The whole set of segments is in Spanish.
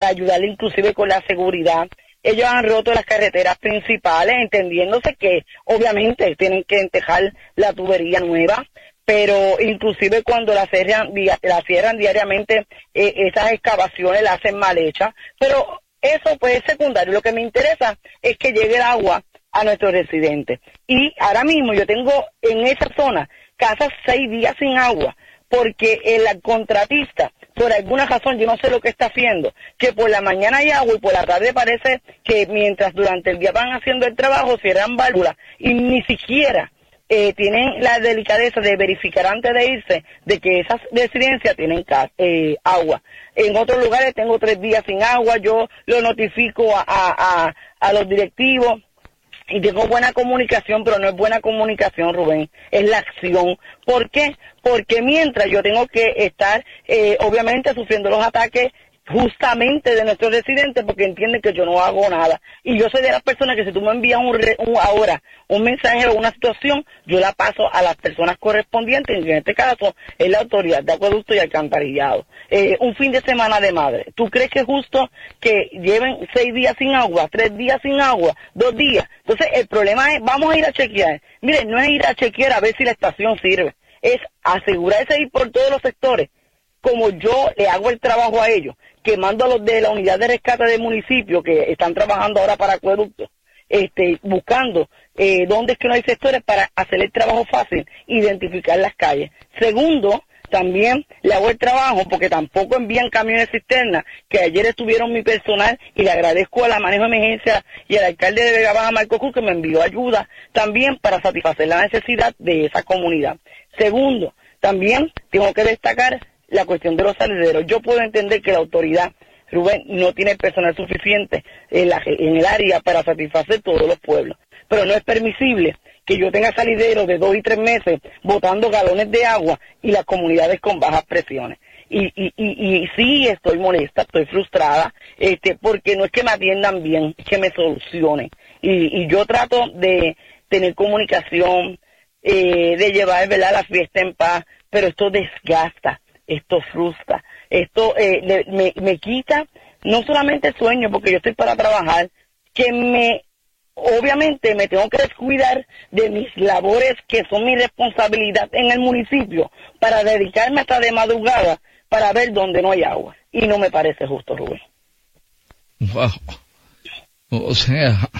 ayudarle inclusive con la seguridad. Ellos han roto las carreteras principales, entendiéndose que obviamente tienen que entejar la tubería nueva, pero inclusive cuando la cierran diariamente, esas excavaciones las hacen mal hechas, pero eso pues es secundario. Lo que me interesa es que llegue el agua a nuestros residentes. Y ahora mismo yo tengo en esa zona casas 6 días sin agua, porque el contratista, por alguna razón, yo no sé lo que está haciendo, que por la mañana hay agua y por la tarde parece que mientras durante el día van haciendo el trabajo, cierran válvulas y ni siquiera tienen la delicadeza de verificar antes de irse de que esas residencias tienen agua. En otros lugares tengo 3 días sin agua, yo lo notifico a los directivos. Y tengo buena comunicación, pero no es buena comunicación, Rubén, es la acción. ¿Por qué? Porque mientras yo tengo que estar, obviamente, sufriendo los ataques justamente de nuestros residentes, porque entienden que yo no hago nada. Y yo soy de las personas que si tú me envías ahora un mensaje o una situación, yo la paso a las personas correspondientes, y en este caso es la autoridad de acueducto y alcantarillado. Un fin de semana de madre, ¿tú crees que es justo que lleven 6 días sin agua, 3 días sin agua, 2 días? Entonces el problema es, vamos a ir a chequear. Miren, no es ir a chequear a ver si la estación sirve, es asegurarse de ir por todos los sectores, como yo le hago el trabajo a ellos, que mando a los de la unidad de rescate del municipio que están trabajando ahora para acueductos, buscando dónde es que no hay sectores para hacer el trabajo fácil, identificar las calles. Segundo, también le hago el trabajo porque tampoco envían camiones cisterna, que ayer estuvieron mi personal y le agradezco a la manejo de emergencia y al alcalde de Vega Baja, Marco Cruz, que me envió ayuda también para satisfacer la necesidad de esa comunidad. Segundo, también tengo que destacar la cuestión de los salideros. Yo puedo entender que la autoridad, Rubén, no tiene personal suficiente en el área para satisfacer todos los pueblos, pero no es permisible que yo tenga salideros de 2 y 3 meses botando galones de agua y las comunidades con bajas presiones. Y sí estoy molesta, estoy frustrada, porque no es que me atiendan bien, es que me solucionen. Y yo trato de tener comunicación, de llevar, ¿verdad?, la fiesta en paz, pero esto desgasta. Esto frustra, esto me quita no solamente el sueño, porque yo estoy para trabajar, que obviamente me tengo que descuidar de mis labores que son mi responsabilidad en el municipio, para dedicarme hasta de madrugada para ver dónde no hay agua. Y no me parece justo, Rubén. Wow. O sea,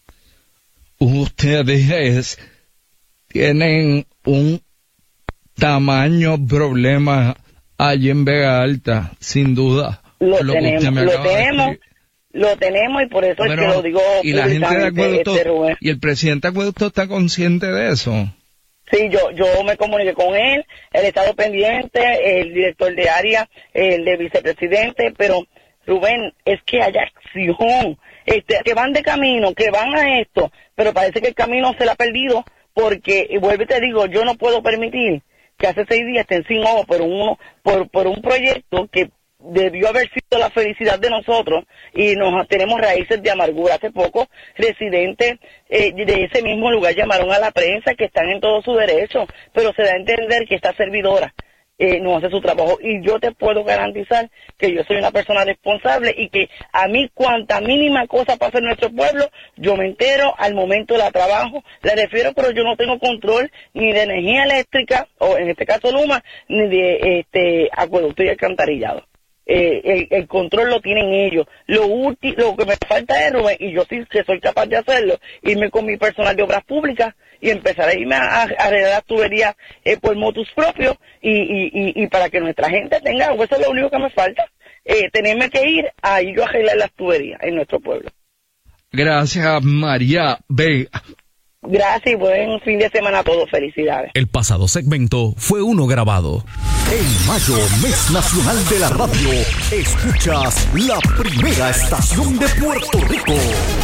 ustedes tienen un tamaño problema allí en Vega Alta, sin duda. Lo tenemos y por eso es que lo digo. Y la gente de acueducto, y el presidente de acueducto está consciente de eso. Sí, yo me comuniqué con él, el estado pendiente, el director de área, el de vicepresidente, pero Rubén, es que haya acción, que van de camino, que van a esto, pero parece que el camino se lo ha perdido, porque, y vuelvo y te digo, yo no puedo permitir que hace 6 días estén sin agua por un proyecto que debió haber sido la felicidad de nosotros, y tenemos raíces de amargura. Hace poco, residentes de ese mismo lugar llamaron a la prensa, que están en todo su derecho, pero se da a entender que esta servidora no hace su trabajo, y yo te puedo garantizar que yo soy una persona responsable y que a mí cuanta mínima cosa pasa en nuestro pueblo, yo me entero, al momento la trabajo, la refiero, pero yo no tengo control ni de energía eléctrica, o en este caso Luma, ni de acueducto y alcantarillado. El control lo tienen ellos. Lo que me falta es, Rubén, y yo sí que soy capaz de hacerlo, irme con mi personal de obras públicas y empezar a irme a arreglar las tuberías por motus propios y para que nuestra gente tenga agua. Eso es lo único que me falta, tenerme que ir a yo a arreglar las tuberías en nuestro pueblo. Gracias, María B. Gracias y buen fin de semana a todos. Felicidades. El pasado segmento fue uno grabado. En mayo, mes nacional de la radio, escuchas la primera estación de Puerto Rico.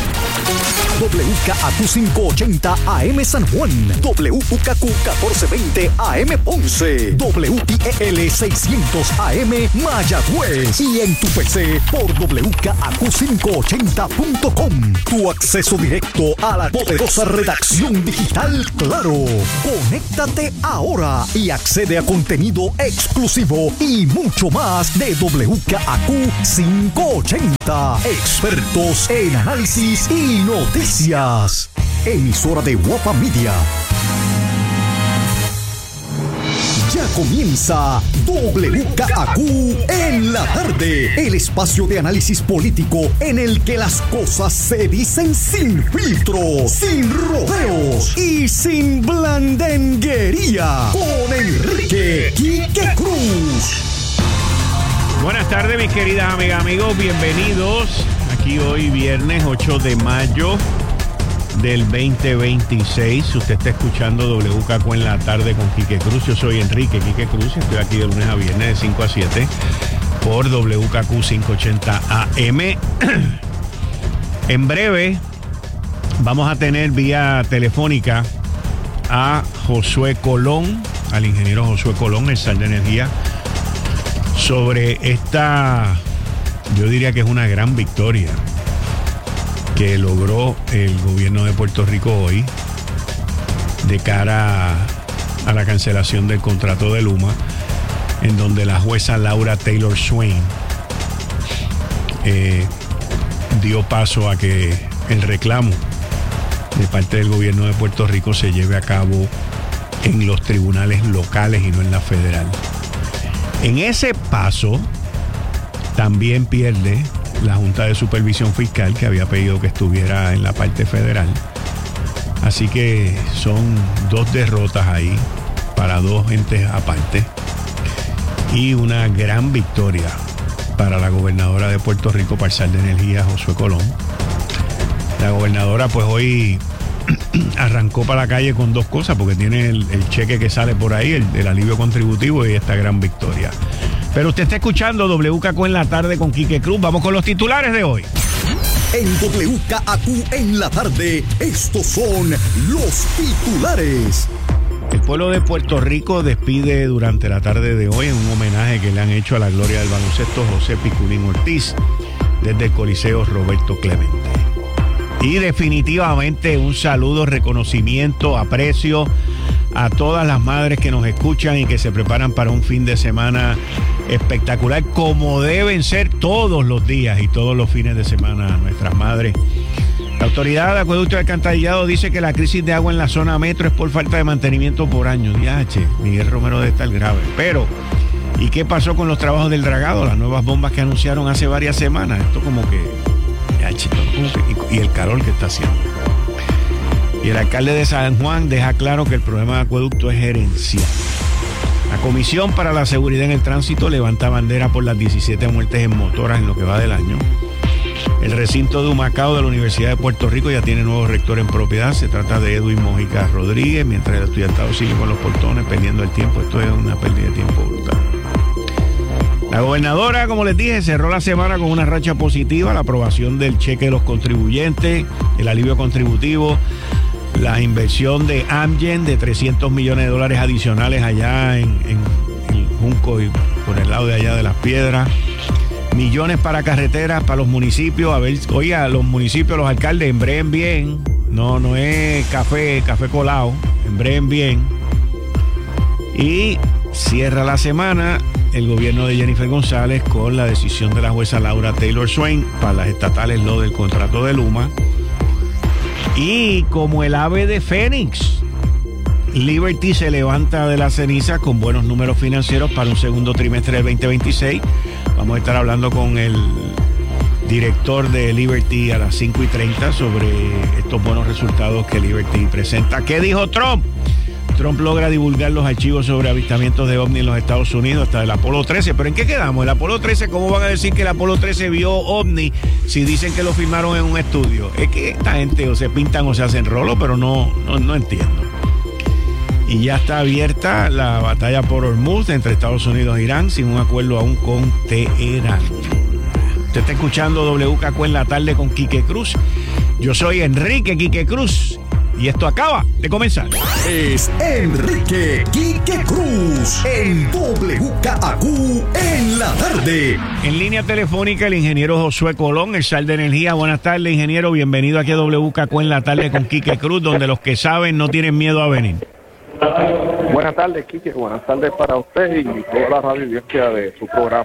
WKAQ 580 AM San Juan, WUKQ 1420 AM Ponce, WIEL 600 AM Mayagüez y en tu PC por WKAQ580.com. Tu acceso directo a la poderosa redacción digital Claro. Conéctate ahora y accede a contenido exclusivo y mucho más de WKAQ 580. presenta Expertos en Análisis y Noticias. Emisora de Guapa Media. Ya comienza WKAQ en la tarde, el espacio de análisis político en el que las cosas se dicen sin filtros, sin rodeos y sin blandenguería. Con Enrique Quique Cruz. Buenas tardes, mis queridas amigas, amigos, bienvenidos. Aquí hoy viernes 8 de mayo del 2026. Usted está escuchando WKQ en la tarde con Quique Cruz. Yo soy Enrique Quique Cruz. Estoy aquí de lunes a viernes de 5 a 7 por WKQ 580 AM. En breve vamos a tener vía telefónica a Josué Colón, al ingeniero Josué Colón, el SAR de Energía, sobre esta, yo diría que es una gran victoria que logró el gobierno de Puerto Rico hoy de cara a la cancelación del contrato de Luma, en donde la jueza Laura Taylor Swain dio paso a que el reclamo de parte del gobierno de Puerto Rico se lleve a cabo en los tribunales locales y no en la federal. En ese paso también pierde la Junta de Supervisión Fiscal, que había pedido que estuviera en la parte federal. Así que son dos derrotas ahí para dos entes aparte y una gran victoria para la gobernadora de Puerto Rico, para el SAR de Energía, Josué Colón. La gobernadora pues hoy arrancó para la calle con dos cosas, porque tiene el cheque que sale por ahí, el alivio contributivo y esta gran victoria. Pero usted está escuchando WKQ en la tarde con Quique Cruz. Vamos con los titulares de hoy. En WKAQ en la tarde, estos son los titulares. El pueblo de Puerto Rico despide durante la tarde de hoy en un homenaje que le han hecho a la gloria del baloncesto José Piculín Ortiz desde el Coliseo Roberto Clemente. Y definitivamente un saludo, reconocimiento, aprecio a todas las madres que nos escuchan y que se preparan para un fin de semana espectacular, como deben ser todos los días y todos los fines de semana nuestras madres. La Autoridad de Acueducto y Alcantarillado dice que la crisis de agua en la zona metro es por falta de mantenimiento por años. Diache, Miguel Romero debe estar grave. Pero, ¿y qué pasó con los trabajos del dragado? Las nuevas bombas que anunciaron hace varias semanas. Esto como que... y el calor que está haciendo. Y el alcalde de San Juan deja claro que el problema de acueducto es gerencial. La Comisión para la Seguridad en el Tránsito levanta bandera por las 17 muertes en motoras en lo que va del año. El recinto de Humacao de la Universidad de Puerto Rico ya tiene nuevo rector en propiedad. Se trata de Edwin Mojica Rodríguez, mientras el estudiantado sigue con los portones perdiendo el tiempo. Esto es una pérdida de tiempo brutal. La gobernadora, como les dije, cerró la semana con una racha positiva, la aprobación del cheque de los contribuyentes, el alivio contributivo, la inversión de Amgen de $300 millones adicionales allá en Junco y por el lado de allá de Las Piedras, millones para carreteras, para los municipios. A ver, oiga, los municipios, los alcaldes, embreen bien, no es café colado, embreen bien. Y cierra la semana el gobierno de Jennifer González con la decisión de la jueza Laura Taylor Swain para las estatales, lo del contrato de Luma. Y como el ave de Fénix, Liberty se levanta de la ceniza con buenos números financieros para un segundo trimestre del 2026. Vamos a estar hablando con el director de Liberty a las 5:30 sobre estos buenos resultados que Liberty presenta. ¿Qué dijo Trump? Trump logra divulgar los archivos sobre avistamientos de ovni en los Estados Unidos, hasta el Apolo 13. ¿Pero en qué quedamos? El Apolo 13, ¿cómo van a decir que el Apolo 13 vio ovni si dicen que lo filmaron en un estudio? Es que esta gente o se pintan o se hacen rolo, pero no entiendo. Y ya está abierta la batalla por Hormuz entre Estados Unidos e Irán, sin un acuerdo aún con Teherán. Usted está escuchando WKQ en la tarde con Quique Cruz. Yo soy Enrique Quique Cruz. Y esto acaba de comenzar. Es Enrique Quique Cruz en WKAQ en la tarde. En línea telefónica el ingeniero Josué Colón, el SAR de Energía. Buenas tardes, ingeniero. Bienvenido aquí a WKAQ en la tarde con Quique Cruz, donde los que saben no tienen miedo a venir. Buenas tardes, Quique. Buenas tardes para usted y toda la radio audiencia de su programa.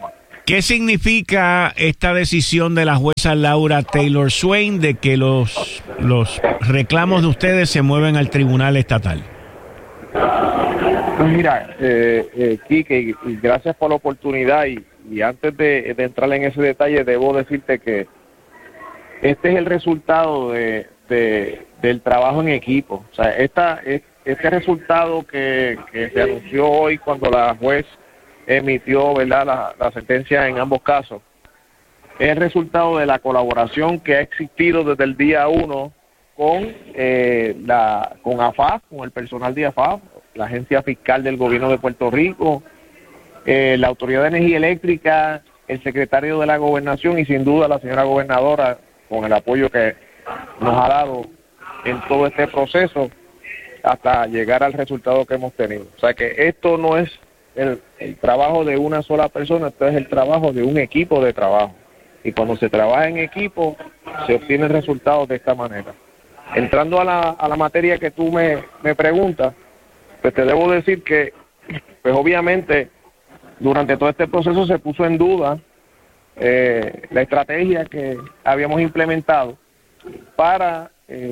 ¿Qué significa esta decisión de la jueza Laura Taylor Swain de que los reclamos de ustedes se mueven al tribunal estatal? Pues mira, Quique, y gracias por la oportunidad y antes de entrar en ese detalle debo decirte que este es el resultado del trabajo en equipo. O sea, este resultado que se anunció hoy cuando la juez emitió, ¿verdad?, la sentencia en ambos casos, es el resultado de la colaboración que ha existido desde el día 1 con AFAF, con el personal de AFAF, la agencia fiscal del gobierno de Puerto Rico, la Autoridad de Energía Eléctrica, el secretario de la Gobernación y sin duda la señora gobernadora, con el apoyo que nos ha dado en todo este proceso hasta llegar al resultado que hemos tenido. O sea que esto no es el trabajo de una sola persona, esto es el trabajo de un equipo de trabajo. Y cuando se trabaja en equipo, se obtienen resultados de esta manera. Entrando a la materia que tú me preguntas, pues te debo decir que, pues obviamente, durante todo este proceso se puso en duda la estrategia que habíamos implementado para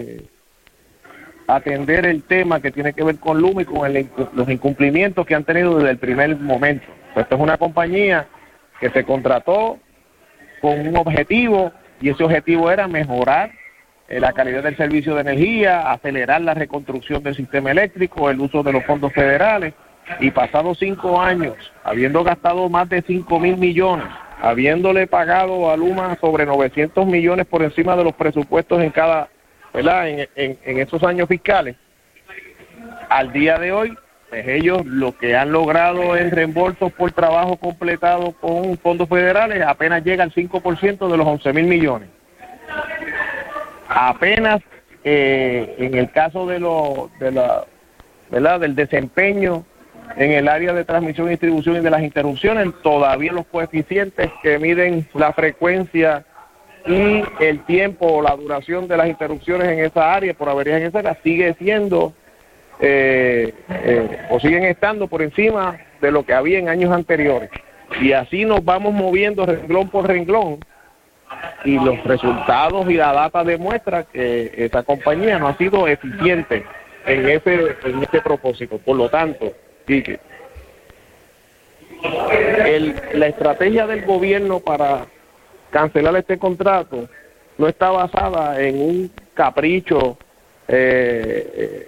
atender el tema que tiene que ver con Luma y con los incumplimientos que han tenido desde el primer momento. Esta es una compañía que se contrató con un objetivo y ese objetivo era mejorar la calidad del servicio de energía, acelerar la reconstrucción del sistema eléctrico, el uso de los fondos federales, y pasados 5 años, habiendo gastado más de 5,000 millones, habiéndole pagado a Luma sobre 900 millones por encima de los presupuestos en cada, ¿verdad?, en esos años fiscales, al día de hoy, pues ellos lo que han logrado en reembolsos por trabajo completado con fondos federales apenas llega al 5% de los 11,000 millones. Apenas en el caso del desempeño en el área de transmisión y distribución y de las interrupciones, todavía los coeficientes que miden la frecuencia y el tiempo o la duración de las interrupciones en esa área por averías en esa área sigue siendo o siguen estando por encima de lo que había en años anteriores. Y así nos vamos moviendo renglón por renglón y los resultados y la data demuestra que esta compañía no ha sido eficiente en este propósito. Por lo tanto, Quique, la estrategia del gobierno para cancelar este contrato no está basada en un capricho de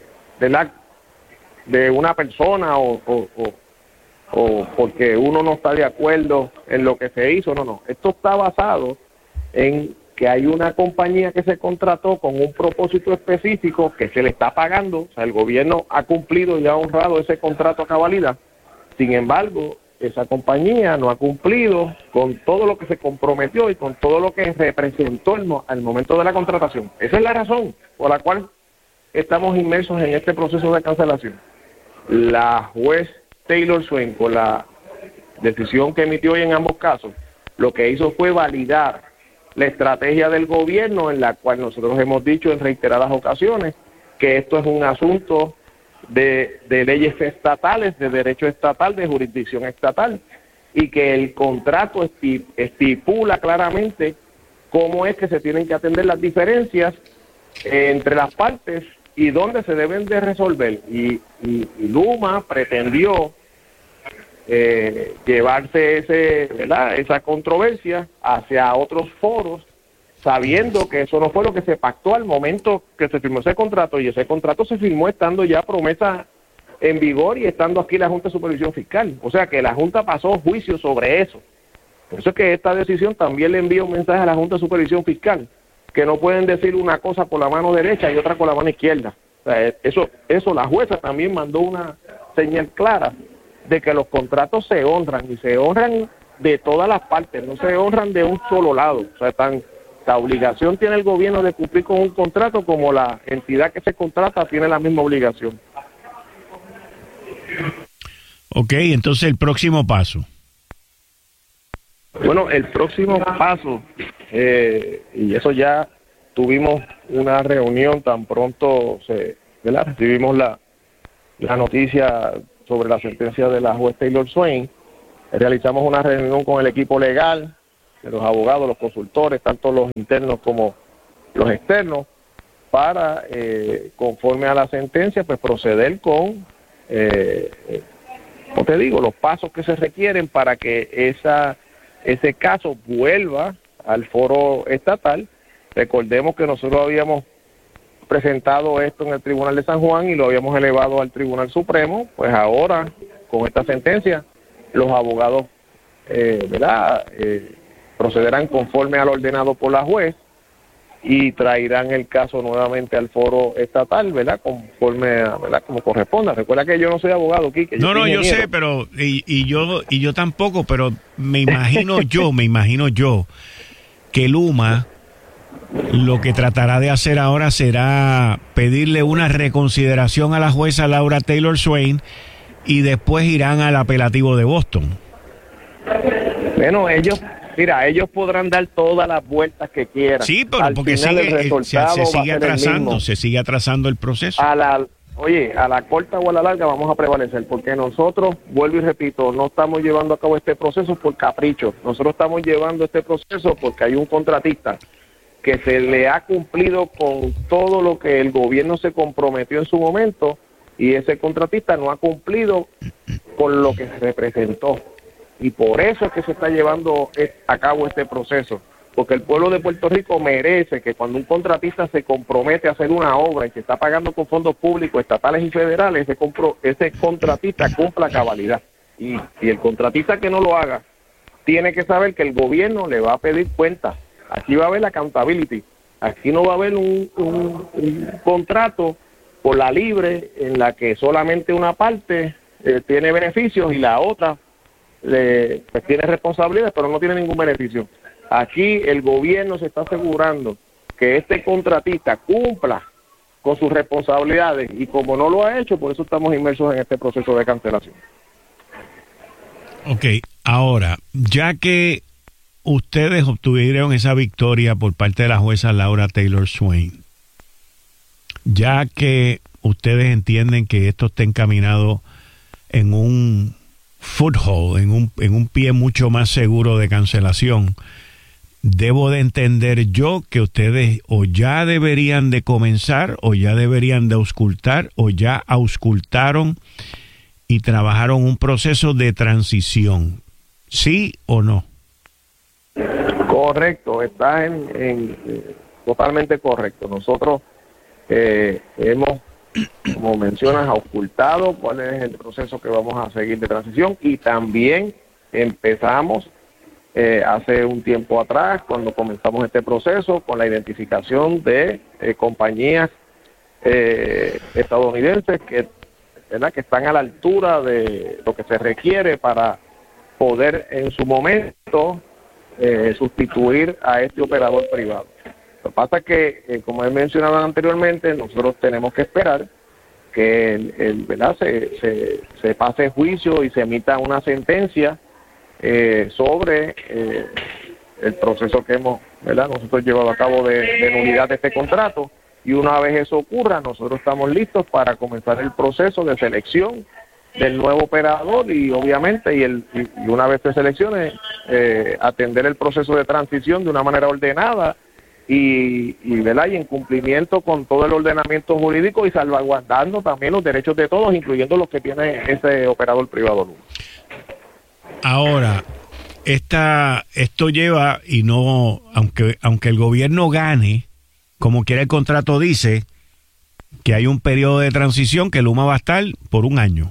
una persona o porque uno no está de acuerdo en lo que se hizo. No. Esto está basado en que hay una compañía que se contrató con un propósito específico que se le está pagando. O sea, el gobierno ha cumplido y ha honrado ese contrato a cabalidad. Sin embargo, esa compañía no ha cumplido con todo lo que se comprometió y con todo lo que representó al momento de la contratación. Esa es la razón por la cual estamos inmersos en este proceso de cancelación. La juez Taylor Swain, con la decisión que emitió hoy en ambos casos, lo que hizo fue validar la estrategia del gobierno, en la cual nosotros hemos dicho en reiteradas ocasiones que esto es un asunto de leyes estatales, de derecho estatal, de jurisdicción estatal, y que el contrato estipula claramente cómo es que se tienen que atender las diferencias entre las partes y dónde se deben de resolver. Y Luma pretendió llevarse esa controversia hacia otros foros, sabiendo que eso no fue lo que se pactó al momento que se firmó ese contrato, y ese contrato se firmó estando ya promesa en vigor y estando aquí la Junta de Supervisión Fiscal. O sea que la Junta pasó juicio sobre eso. Por eso es que esta decisión también le envía un mensaje a la Junta de Supervisión Fiscal, que no pueden decir una cosa con la mano derecha y otra con la mano izquierda. O sea, eso la jueza también mandó una señal clara de que los contratos se honran, y se honran de todas las partes, no se honran de un solo lado. O sea, la obligación tiene el gobierno de cumplir con un contrato, como la entidad que se contrata tiene la misma obligación. Ok, entonces el próximo paso. Bueno, el próximo paso, y eso ya tuvimos una reunión tan pronto recibimos la noticia sobre la sentencia de la juez Taylor Swain. realizamos una reunión con el equipo legal, de los abogados, los consultores, tanto los internos como los externos, para, conforme a la sentencia, pues proceder con, como te digo, los pasos que se requieren para que ese caso vuelva al foro estatal. Recordemos que nosotros habíamos presentado esto en el Tribunal de San Juan y lo habíamos elevado al Tribunal Supremo. Pues ahora, con esta sentencia, los abogados procederán conforme a lo ordenado por la juez y traerán el caso nuevamente al foro estatal, ¿verdad? Conforme a, ¿verdad? Como corresponda. Recuerda que yo no soy abogado, Quique. No, yo sé, pero y yo tampoco, pero me imagino yo que Luma lo que tratará de hacer ahora será pedirle una reconsideración a la jueza Laura Taylor Swain y después irán al apelativo de Boston. Bueno, ellos podrán dar todas las vueltas que quieran. Sí, pero porque se sigue atrasando el proceso. A la corta o a la larga vamos a prevalecer, porque nosotros, vuelvo y repito, no estamos llevando a cabo este proceso por capricho. Nosotros estamos llevando este proceso porque hay un contratista que se le ha cumplido con todo lo que el gobierno se comprometió en su momento, y ese contratista no ha cumplido con lo que se representó. Y por eso es que se está llevando a cabo este proceso, porque el pueblo de Puerto Rico merece que cuando un contratista se compromete a hacer una obra y que está pagando con fondos públicos, estatales y federales, ese contratista cumpla cabalidad. Y el contratista que no lo haga, tiene que saber que el gobierno le va a pedir cuentas. Aquí va a haber accountability. Aquí no va a haber un contrato por la libre en la que solamente una parte tiene beneficios y la otra pues tiene responsabilidades, pero no tiene ningún beneficio. Aquí el gobierno se está asegurando que este contratista cumpla con sus responsabilidades, y como no lo ha hecho, por eso estamos inmersos en este proceso de cancelación. Ok, ahora, ya que ustedes obtuvieron esa victoria por parte de la jueza Laura Taylor Swain, ya que ustedes entienden que esto está encaminado en un foothold, en un pie mucho más seguro de cancelación, debo de entender yo que ustedes o ya deberían de comenzar, o ya deberían de auscultar, o ya auscultaron y trabajaron un proceso de transición. ¿Sí o no? Correcto, está en totalmente correcto. Nosotros hemos, como mencionas, auscultado cuál es el proceso que vamos a seguir de transición, y también empezamos hace un tiempo atrás, cuando comenzamos este proceso, con la identificación de compañías estadounidenses que están a la altura de lo que se requiere para poder en su momento sustituir a este operador privado. Lo que pasa es que, como he mencionado anteriormente, nosotros tenemos que esperar que se pase juicio y se emita una sentencia sobre el proceso que hemos nosotros llevado a cabo de nulidad de este contrato, y una vez eso ocurra, nosotros estamos listos para comenzar el proceso de selección del nuevo operador, y obviamente y una vez se seleccione, atender el proceso de transición de una manera ordenada y en cumplimiento con todo el ordenamiento jurídico, y salvaguardando también los derechos de todos, incluyendo los que tiene ese operador privado. Ahora, esto lleva, y no, aunque el gobierno gane, como quiera el contrato dice, que hay un periodo de transición que Luma va a estar por un año.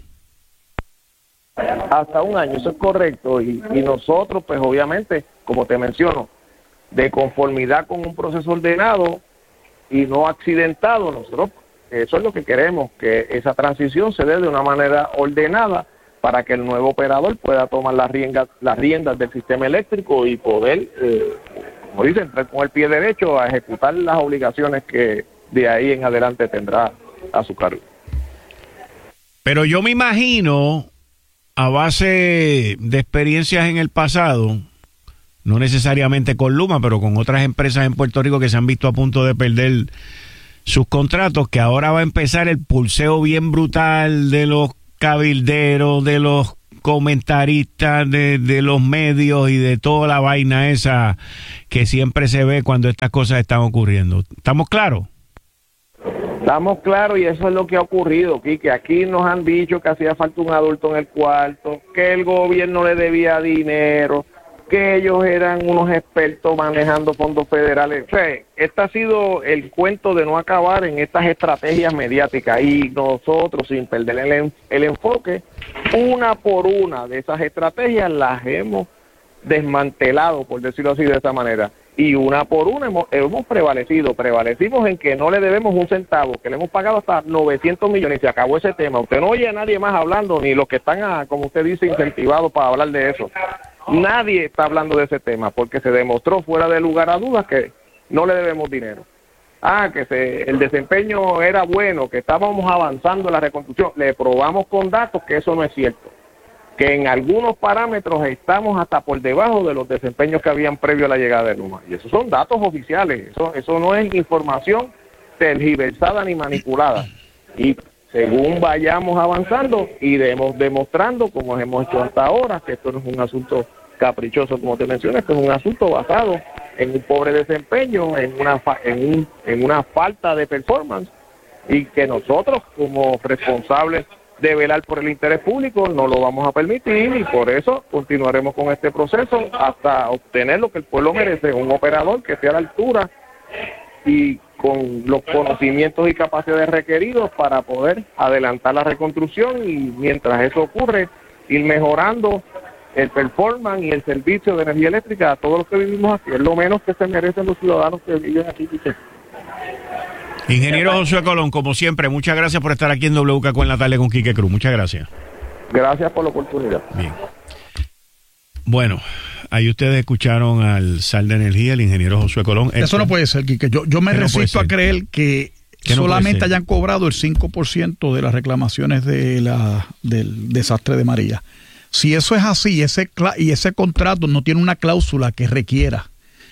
Hasta un año, eso es correcto, y nosotros, pues obviamente, como te menciono, de conformidad con un proceso ordenado y no accidentado, nosotros, eso es lo que queremos, que esa transición se dé de una manera ordenada, para que el nuevo operador pueda tomar las riendas del sistema eléctrico y poder, como dicen, entrar con el pie derecho a ejecutar las obligaciones que de ahí en adelante tendrá a su cargo. Pero yo me imagino, a base de experiencias en el pasado, no necesariamente con Luma, pero con otras empresas en Puerto Rico que se han visto a punto de perder sus contratos, que ahora va a empezar el pulseo bien brutal de los cabilderos, de los comentaristas de los medios y de toda la vaina esa que siempre se ve cuando estas cosas están ocurriendo. ¿Estamos claros? Estamos claros, y eso es lo que ha ocurrido, Quique. Aquí nos han dicho que hacía falta un adulto en el cuarto, que el gobierno le debía dinero, que ellos eran unos expertos manejando fondos federales. O sea, este ha sido el cuento de no acabar en estas estrategias mediáticas, y nosotros, sin perder el enfoque, una por una de esas estrategias las hemos desmantelado, por decirlo así, de esa manera. Y una por una hemos prevalecimos en que no le debemos un centavo, que le hemos pagado hasta 900 millones y se acabó ese tema. Usted no oye a nadie más hablando, ni los que están, como usted dice, incentivados para hablar de eso. Nadie está hablando de ese tema, porque se demostró fuera de lugar a dudas que no le debemos dinero. El desempeño era bueno, que estábamos avanzando en la reconstrucción. Le probamos con datos que eso no es cierto, que en algunos parámetros estamos hasta por debajo de los desempeños que habían previo a la llegada de Luma. Y esos son datos oficiales, eso no es información tergiversada ni manipulada. Y según vayamos avanzando, iremos demostrando, como hemos hecho hasta ahora, que esto no es un asunto caprichoso, como te mencioné, esto es un asunto basado en un pobre desempeño, en una falta de performance, y que nosotros, como responsables de velar por el interés público, no lo vamos a permitir, y por eso continuaremos con este proceso hasta obtener lo que el pueblo merece, un operador que esté a la altura y con los conocimientos y capacidades requeridos para poder adelantar la reconstrucción, y mientras eso ocurre, ir mejorando el performance y el servicio de energía eléctrica a todos los que vivimos aquí. Es lo menos que se merecen los ciudadanos que viven aquí. Ingeniero Josué Colón, como siempre, muchas gracias por estar aquí en WKQ en la tarde con Quique Cruz. Muchas gracias. Gracias por la oportunidad. Bien. Bueno, ahí ustedes escucharon al zar de energía, el ingeniero Josué Colón. Eso no puede ser, Quique. Yo me resisto a creer que solamente hayan cobrado el 5% de las reclamaciones del desastre de María. Si eso es así, y ese contrato no tiene una cláusula que requiera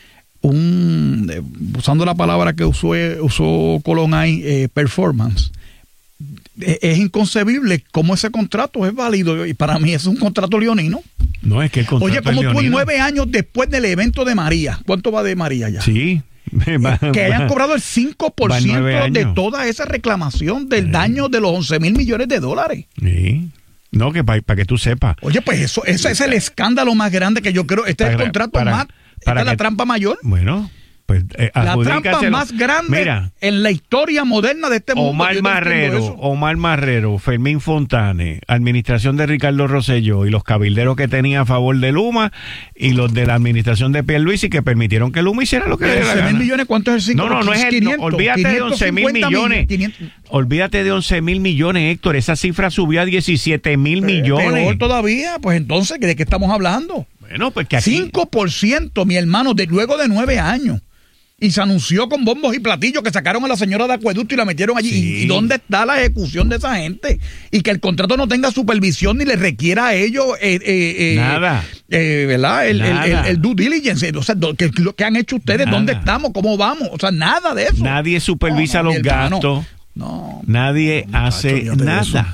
usando la palabra que usó Colón ahí, performance, es inconcebible cómo ese contrato es válido, y para mí es un contrato leonino. No, es que el contrato Oye, como es tú leonino. 9 años después del evento de María, ¿cuánto va de María ya? Sí. Que hayan cobrado el 5% de toda esa reclamación del daño de los 11,000 millones de dólares. Sí. No, que para que tú sepas. Oye, pues ese es el escándalo más grande que yo creo. Este es el contrato más... Esta es la trampa mayor. Bueno, pues la trampa más grande en la historia moderna de este mundo. Omar Marrero, Fermín Fontane, administración de Ricardo Rosselló y los cabilderos que tenía a favor de Luma y los de la administración de Pierluisi que permitieron que Luma hiciera lo que le diera la gana. 11,000 millones, ¿cuánto es el 5%? No es el 500, olvídate de 11,000 millones. Olvídate de 11,000 millones, Héctor. Esa cifra subió a 17,000 millones. Peor todavía, pues entonces, ¿de qué estamos hablando? Bueno, pues que aquí... 5%, mi hermano, luego de 9 años. Y se anunció con bombos y platillos que sacaron a la señora de Acueducto y la metieron allí. Sí. ¿Y dónde está la ejecución de esa gente? Y que el contrato no tenga supervisión ni le requiera a ellos nada. ¿Verdad? El due diligence. O sea, ¿qué han hecho ustedes? Nada. ¿Dónde estamos? ¿Cómo vamos? O sea, nada de eso. Nadie supervisa los gastos. Nadie hace nada.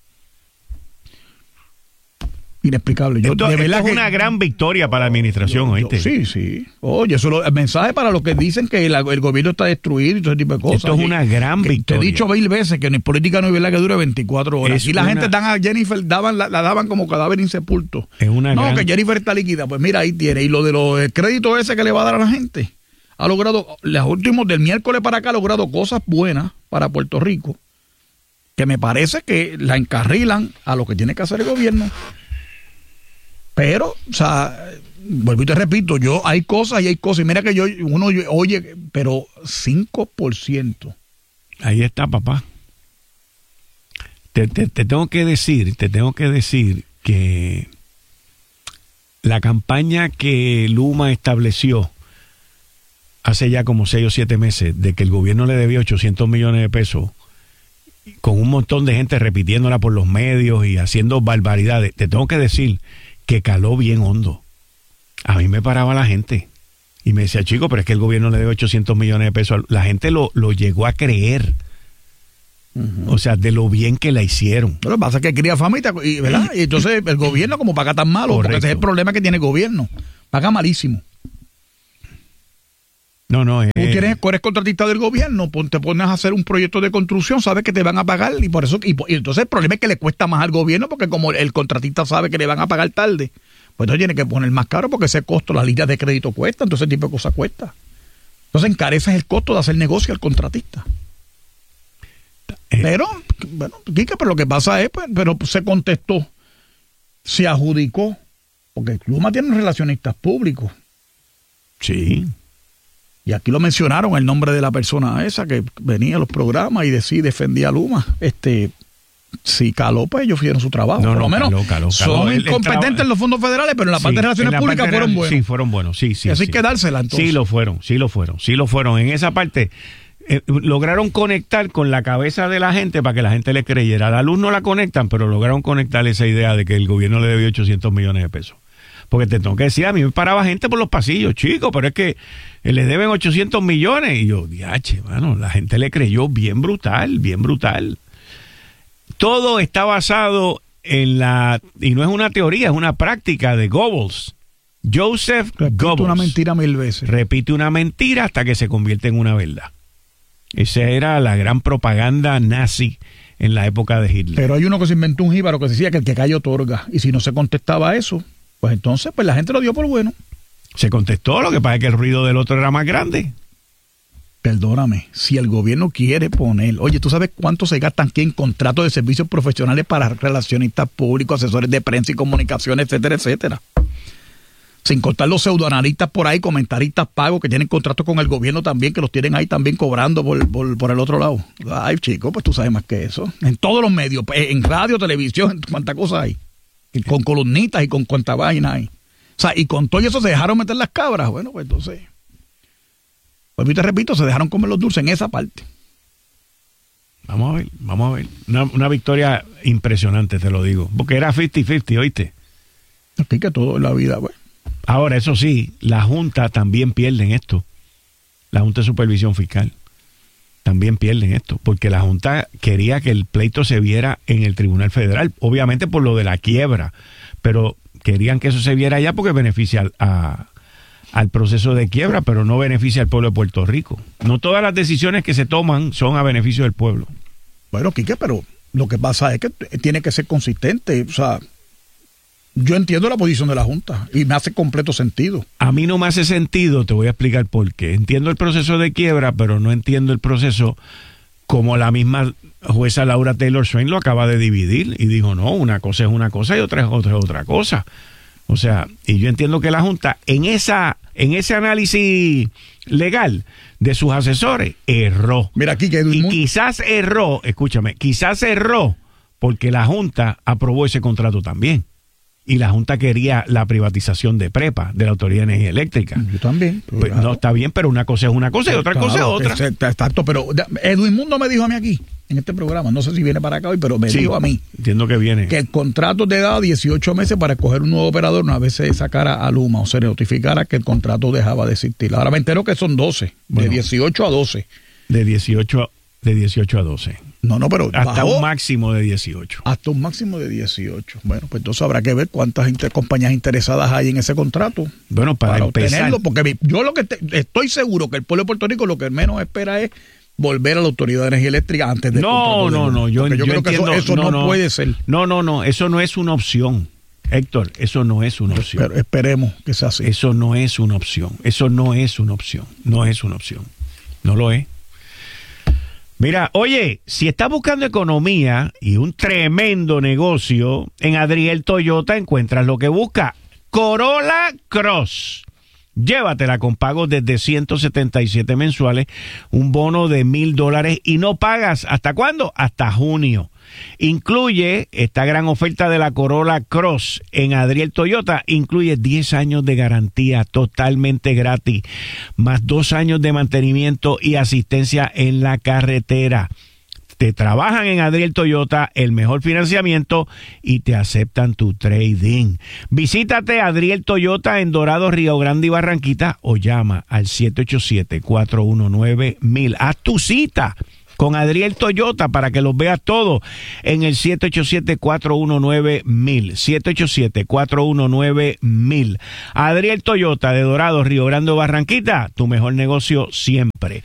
Inexplicable. Esto es una gran victoria para la administración, ¿oíste? Sí. Oye, eso es el mensaje para los que dicen que el gobierno está destruido y todo ese tipo de cosas. Esto es una gran victoria. Te he dicho 1000 veces que en política no hay verdad que dure 24 horas. Y la gente dan a Jennifer, la daban como cadáver insepulto. Que Jennifer está líquida. Pues mira, ahí tiene. Y lo de los créditos ese que le va a dar a la gente. Ha logrado, los últimos del miércoles para acá, ha logrado cosas buenas para Puerto Rico, que me parece que la encarrilan a lo que tiene que hacer el gobierno. Pero, o sea, vuelvo y te repito, hay cosas y hay cosas. Y mira que uno oye, pero 5%. Ahí está, papá. Te tengo que decir que la campaña que Luma estableció hace ya como 6 o 7 meses de que el gobierno le debía 800 millones de pesos, con un montón de gente repitiéndola por los medios y haciendo barbaridades, te tengo que decir que caló bien hondo. A mí me paraba la gente y me decía, chico, pero es que el gobierno le debe 800 millones de pesos. La gente lo llegó a creer. O sea, de lo bien que la hicieron. Lo que pasa es que cría familia, ¿verdad? Y entonces el gobierno como paga tan malo, porque ese es el problema que tiene el gobierno. Paga malísimo. No, Tú eres contratista del gobierno, te pones a hacer un proyecto de construcción, sabes que te van a pagar y por eso y entonces el problema es que le cuesta más al gobierno porque como el contratista sabe que le van a pagar tarde, pues entonces tiene que poner más caro porque ese costo, las líneas de crédito cuestan, entonces ese tipo de cosas cuesta. Entonces encareces el costo de hacer negocio al contratista. Pero, bueno, Quique, pero lo que pasa es, pues, pero se contestó, se adjudicó, porque Luma tiene relacionistas públicos. Sí. Y aquí lo mencionaron el nombre de la persona esa que venía a los programas y defendía a Luma. Si caló, pues ellos hicieron su trabajo. Por lo menos caló. son incompetentes en los fondos federales, pero en la parte de relaciones públicas fueron buenos. Sí, fueron buenos, sí. Así que dársela, entonces. Sí lo fueron. En esa parte lograron conectar con la cabeza de la gente para que la gente le creyera. A la luz no la conectan, pero lograron conectar esa idea de que el gobierno le debió 800 millones de pesos. Porque te tengo que decir, a mí me paraba gente por los pasillos, chicos, pero es que le deben 800 millones. Y yo, diache, mano, la gente le creyó bien brutal. Todo está basado en y no es una teoría, es una práctica de Goebbels. Joseph Goebbels. Repite una mentira 1000 veces. Repite una mentira hasta que se convierte en una verdad. Esa era la gran propaganda nazi en la época de Hitler. Pero hay uno que se inventó un jíbaro que decía que el que calla otorga. Y si no se contestaba eso, pues entonces pues la gente lo dio por bueno. Se contestó, lo que pasa es que el ruido del otro era más grande. Perdóname, si el gobierno quiere poner, oye, ¿tú sabes cuánto se gastan aquí en contratos de servicios profesionales para relacionistas públicos, asesores de prensa y comunicaciones, etcétera, etcétera? Sin contar los pseudoanalistas por ahí, comentaristas pagos que tienen contratos con el gobierno también, que los tienen ahí también cobrando por el otro lado. Ay, chico, pues tú sabes más que eso. En todos los medios, en radio, televisión, cuántas cosas hay. Y con columnitas y con cuánta vaina hay. O sea, y con todo eso se dejaron meter las cabras. Bueno, pues entonces, pues yo te repito, se dejaron comer los dulces en esa parte. Vamos a ver. Una victoria impresionante, te lo digo. Porque era 50-50, ¿oíste? Aquí que todo en la vida, pues. Ahora, eso sí, la Junta también pierde en esto. La Junta de Supervisión Fiscal también pierde en esto, porque la Junta quería que el pleito se viera en el Tribunal Federal, obviamente por lo de la quiebra, pero querían que eso se viera allá porque beneficia al proceso de quiebra, pero no beneficia al pueblo de Puerto Rico. No todas las decisiones que se toman son a beneficio del pueblo. Bueno, Quique, pero lo que pasa es que tiene que ser consistente, o sea, yo entiendo la posición de la Junta y me hace completo sentido. A mí no me hace sentido, te voy a explicar por qué. Entiendo el proceso de quiebra, pero no entiendo el proceso como la misma jueza Laura Taylor Swain lo acaba de dividir y dijo, no, una cosa es una cosa y otra es otra cosa. O sea, y yo entiendo que la Junta en ese análisis legal de sus asesores erró. Mira aquí que quizás erró porque la Junta aprobó ese contrato también. Y la Junta quería la privatización de PREPA, de la Autoridad de Energía Eléctrica. Yo también. Pues, claro. No, está bien, pero una cosa es una cosa y otra cosa es otra. Exacto, pero Edwin Mundo me dijo a mí aquí, en este programa, no sé si viene para acá hoy, pero me dijo a mí. Entiendo que viene. Que el contrato te daba 18 meses para escoger un nuevo operador una vez se sacara a Luma o se notificara que el contrato dejaba de existir. Ahora me entero que son 12, bueno, de 18 a 12. De 18 a 12. No, pero hasta un máximo de 18. Hasta un máximo de 18. Bueno, pues entonces habrá que ver cuántas compañías interesadas hay en ese contrato. Bueno, para empezar, obtenerlo, porque yo lo que estoy seguro que el pueblo de Puerto Rico lo que menos espera es volver a la Autoridad de Energía Eléctrica antes del contrato. No, yo creo entiendo, que eso no puede ser. No, eso no es una opción. Héctor, eso no es una opción. Pero esperemos que sea así. Eso no es una opción. No lo es. Mira, oye, si estás buscando economía y un tremendo negocio, en Adriel Toyota encuentras lo que busca. Corolla Cross. Llévatela con pagos desde 177 mensuales, un bono de $1,000 y no pagas. ¿Hasta cuándo? Hasta junio. Incluye esta gran oferta de la Corolla Cross en Adriel Toyota, incluye 10 años de garantía totalmente gratis, más 2 años de mantenimiento y asistencia en la carretera. Te trabajan en Adriel Toyota, el mejor financiamiento y te aceptan tu trading. Visítate Adriel Toyota en Dorado, Río Grande y Barranquita o llama al 787-419-1000. Haz tu cita con Adriel Toyota para que los veas todos en el 787-419-1000. 787-419-1000. Adriel Toyota de Dorado, Río Grande, Barranquita, tu mejor negocio siempre.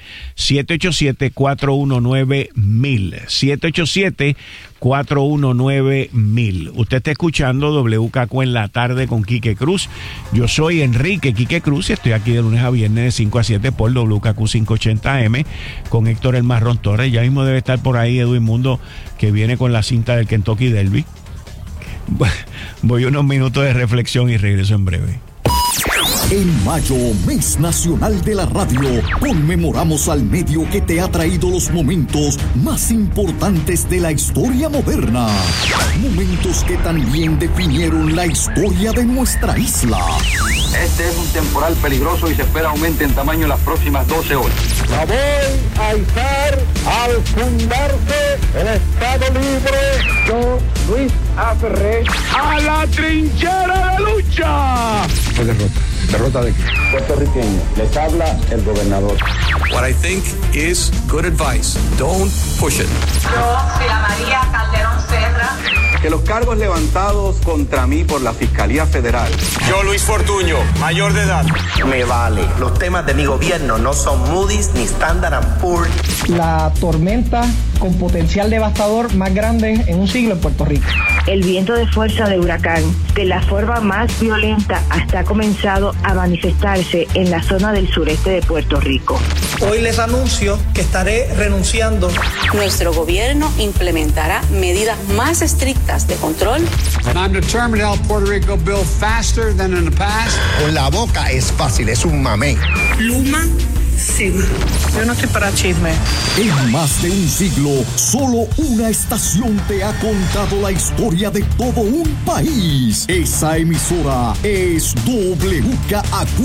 787-419-1000. 787-419-1000. Usted está escuchando WKQ en la tarde con Quique Cruz. Yo soy Enrique Quique Cruz y estoy aquí de lunes a viernes de 5 a 7 por WKQ 580M con Héctor El Marrón Torres. Ya mismo debe estar por ahí Edwin Mundo, que viene con la cinta del Kentucky Derby. Voy unos minutos de reflexión y regreso en breve. En mayo, mes nacional de la radio, conmemoramos al medio que te ha traído los momentos más importantes de la historia moderna. Momentos que también definieron la historia de nuestra isla. Este es un temporal peligroso y se espera aumente en tamaño en las próximas 12 horas. La voy a izar al fundarse el Estado Libre. Yo, Luis A. Ferré, ¡a la trinchera de lucha! ¿Derrota de qué? Puertorriqueño. Les habla el gobernador. What I think is good advice. Don't push it. Yo, Sila María Calderón Serra. Que los cargos levantados contra mí por la Fiscalía Federal. Yo, Luis Fortuño, mayor de edad. Me vale. Los temas de mi gobierno no son Moody's ni Standard & Poor's. La tormenta con potencial devastador más grande en un siglo en Puerto Rico. El viento de fuerza de huracán, de la forma más violenta, hasta ha comenzado a manifestarse en la zona del sureste de Puerto Rico. Hoy les anuncio que estaré renunciando. Nuestro gobierno implementará medidas más estrictas de control. I'm determined to help Puerto Rico build faster than in the past. Con la boca es fácil, es un mamey. Luma. Sí, yo no estoy para chisme. En más de un siglo, solo una estación te ha contado la historia de todo un país. Esa emisora es WKAQ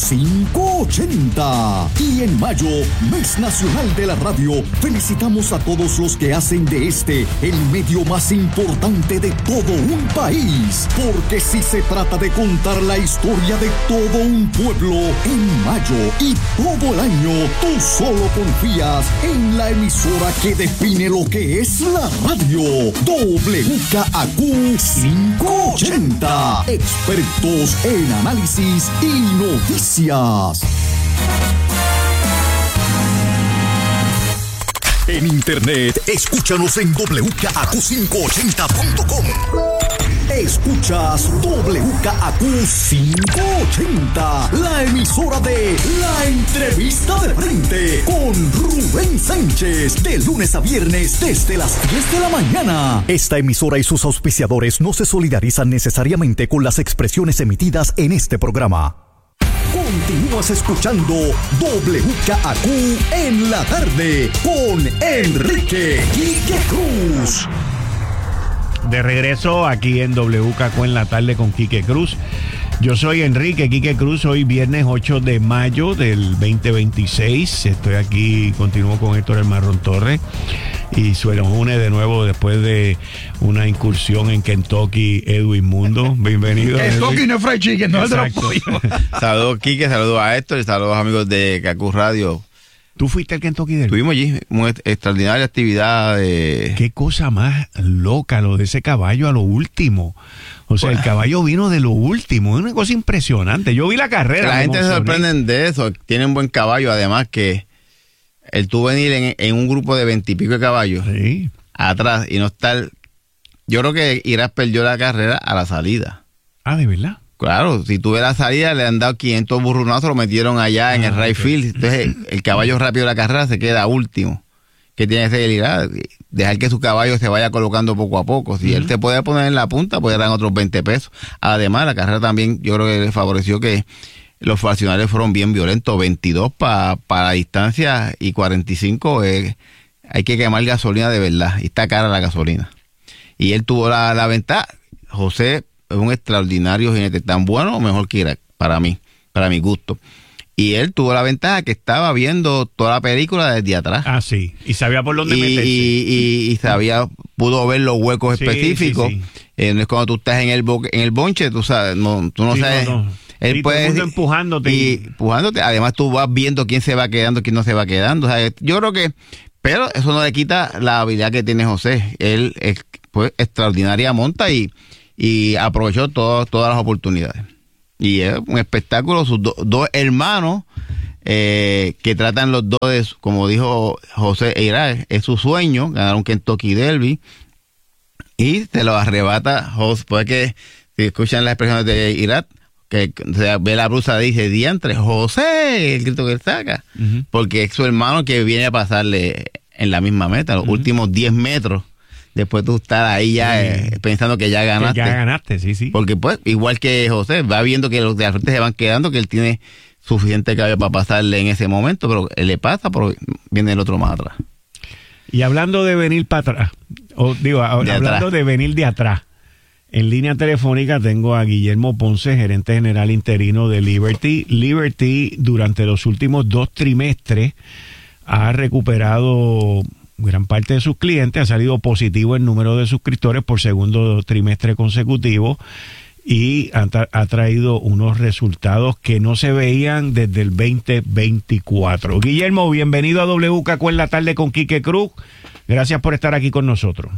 580. Y en mayo, mes nacional de la radio, felicitamos a todos los que hacen de este el medio más importante de todo un país. Porque si se trata de contar la historia de todo un pueblo, en mayo y todo el año, tú solo confías en la emisora que define lo que es la radio. WKAQ 580. Expertos en análisis y noticias. En internet, escúchanos en WKAQ580.com. Escuchas WKAQ 580, la emisora de La Entrevista de Frente con Rubén Sánchez, de lunes a viernes desde las 10 de la mañana. Esta emisora y sus auspiciadores no se solidarizan necesariamente con las expresiones emitidas en este programa. Continúas escuchando WKAQ en la tarde con Enrique Quique Cruz. De regreso aquí en WKQ en la tarde con Quique Cruz. Yo soy Enrique Quique Cruz, hoy viernes 8 de mayo del 2026. Estoy aquí, continúo con Héctor El Marrón Torres y se nos une de nuevo después de una incursión en Kentucky, Edwin Mundo. Bienvenido. Kentucky no es fried chicken, no es de los pollos. Saludos Quique, saludos a Héctor y saludos amigos de KQ Radio. ¿Tú fuiste al Kentucky Derby? Estuvimos allí, una extraordinaria actividad. Qué cosa más loca, lo de ese caballo a lo último. O sea, el caballo vino de lo último, es una cosa impresionante. Yo vi la carrera. La gente se sorprende de eso, tiene un buen caballo, además que él tuvo venir en un grupo de 20 y pico de caballos atrás y no estar. Yo creo que Irás perdió la carrera a la salida. Ah, ¿de verdad? Claro, si tuve la salida, le han dado 500 burronazos, lo metieron allá en el right field. Entonces, el caballo rápido de la carrera se queda último. ¿Qué tiene ese debilidad? Dejar que su caballo se vaya colocando poco a poco. Si él se puede poner en la punta, pues eran otros 20 pesos. Además, la carrera también, yo creo que le favoreció que los fraccionales fueron bien violentos. 22 para la distancia y 45 hay que quemar gasolina de verdad. Y está cara la gasolina. Y él tuvo la ventaja. José es un extraordinario jinete, tan bueno o mejor que Irak, para mí, para mi gusto. Y él tuvo la ventaja que estaba viendo toda la película desde atrás. Ah, sí. Y sabía por dónde meterse. Y sabía, pudo ver los huecos específicos. No es cuando tú estás en el bonche, tú sabes, tú no sabes. Él y puede todo empujándote. Y empujándote. Además, tú vas viendo quién se va quedando, quién no se va quedando. O sea, yo creo que Pero eso no le quita la habilidad que tiene José. Él es pues extraordinaria monta y aprovechó todas las oportunidades. Y es un espectáculo, sus dos hermanos que tratan los dos, como dijo José Eirá, es su sueño, ganar un Kentucky Derby, y te lo arrebata José, porque si escuchan las expresiones de Eirá, que se ve la blusa, dice diantre, José, el grito que él saca, porque es su hermano que viene a pasarle en la misma meta, los últimos 10 metros. Después tú estás ahí ya pensando que ya ganaste. Que ya ganaste, sí. Porque pues, igual que José, va viendo que los de la frente se van quedando, que él tiene suficiente cabello para pasarle en ese momento, pero él le pasa, pero viene el otro más atrás. Y hablando de venir para atrás, de venir de atrás, en línea telefónica tengo a Guillermo Ponce, gerente general interino de Liberty. Liberty durante los últimos 2 trimestres ha recuperado gran parte de sus clientes, ha salido positivo el número de suscriptores por segundo trimestre consecutivo y ha traído unos resultados que no se veían desde el 2024. Guillermo, bienvenido a WKQ en la tarde con Quique Cruz. Gracias por estar aquí con nosotros.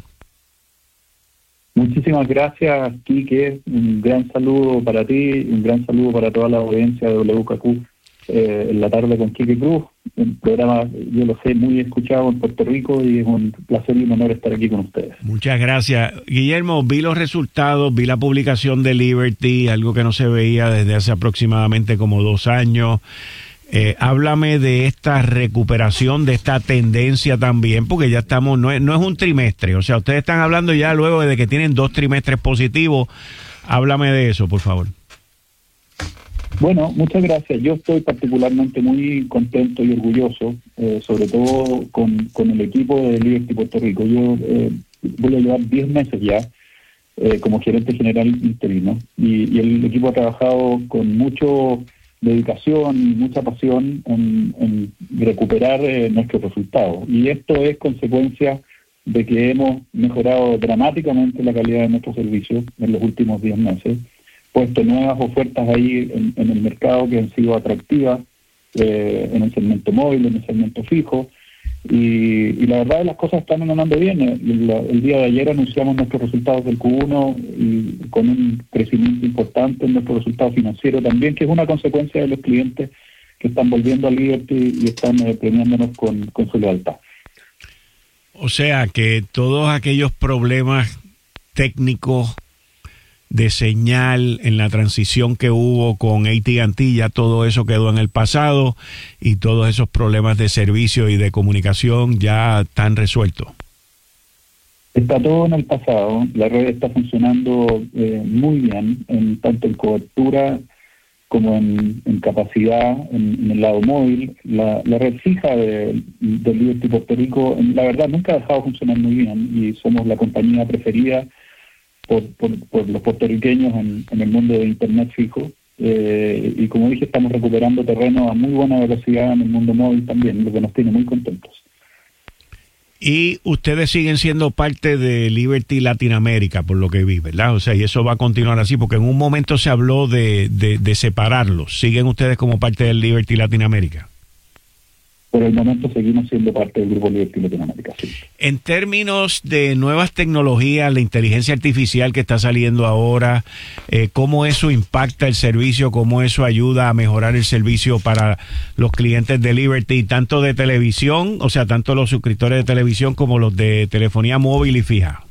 Muchísimas gracias, Quique. Un gran saludo para ti, un gran saludo para toda la audiencia de WKQ. En la tarde con Quique Cruz, un programa, yo lo sé, muy escuchado en Puerto Rico, y es un placer y un honor estar aquí con ustedes. Muchas gracias. Guillermo, vi los resultados, vi la publicación de Liberty, algo que no se veía desde hace aproximadamente como 2 años. Háblame de esta recuperación, de esta tendencia también, porque ya estamos, no es un trimestre, o sea, ustedes están hablando ya luego de que tienen 2 trimestres positivos. Háblame de eso, por favor. Bueno, muchas gracias. Yo estoy particularmente muy contento y orgulloso, sobre todo con el equipo de Liberty Puerto Rico. Yo voy a llevar 10 meses ya como gerente general interino, y el equipo ha trabajado con mucha dedicación y mucha pasión en recuperar nuestros resultados. Y esto es consecuencia de que hemos mejorado dramáticamente la calidad de nuestros servicios en los últimos 10 meses. Puesto nuevas ofertas ahí en el mercado que han sido atractivas en el segmento móvil, en el segmento fijo, y la verdad las cosas están andando bien. El día de ayer anunciamos nuestros resultados del Q1 y con un crecimiento importante en nuestro resultado financiero también, que es una consecuencia de los clientes que están volviendo a Liberty y están premiándonos con su lealtad. O sea que todos aquellos problemas técnicos de señal en la transición que hubo con AT&T, ya todo eso quedó en el pasado, y todos esos problemas de servicio y de comunicación ya están resueltos. Está todo en el pasado. La red está funcionando muy bien, tanto en cobertura como en capacidad, en el lado móvil. La red fija de Liberty Puerto Rico, la verdad, nunca ha dejado de funcionar muy bien, y somos la compañía preferida por los puertorriqueños en el mundo de Internet fijo. Y como dije, estamos recuperando terreno a muy buena velocidad en el mundo móvil también, lo que nos tiene muy contentos. Y ustedes siguen siendo parte de Liberty Latinoamérica, por lo que vi, ¿verdad? O sea, y eso va a continuar así, porque en un momento se habló de separarlos. ¿Siguen ustedes como parte de Liberty Latinoamérica? Por el momento seguimos siendo parte del grupo Liberty Latinoamérica, sí. En términos de nuevas tecnologías, la inteligencia artificial que está saliendo ahora, ¿cómo eso impacta el servicio? ¿Cómo eso ayuda a mejorar el servicio para los clientes de Liberty, tanto de televisión, o sea, tanto los suscriptores de televisión como los de telefonía móvil y fija?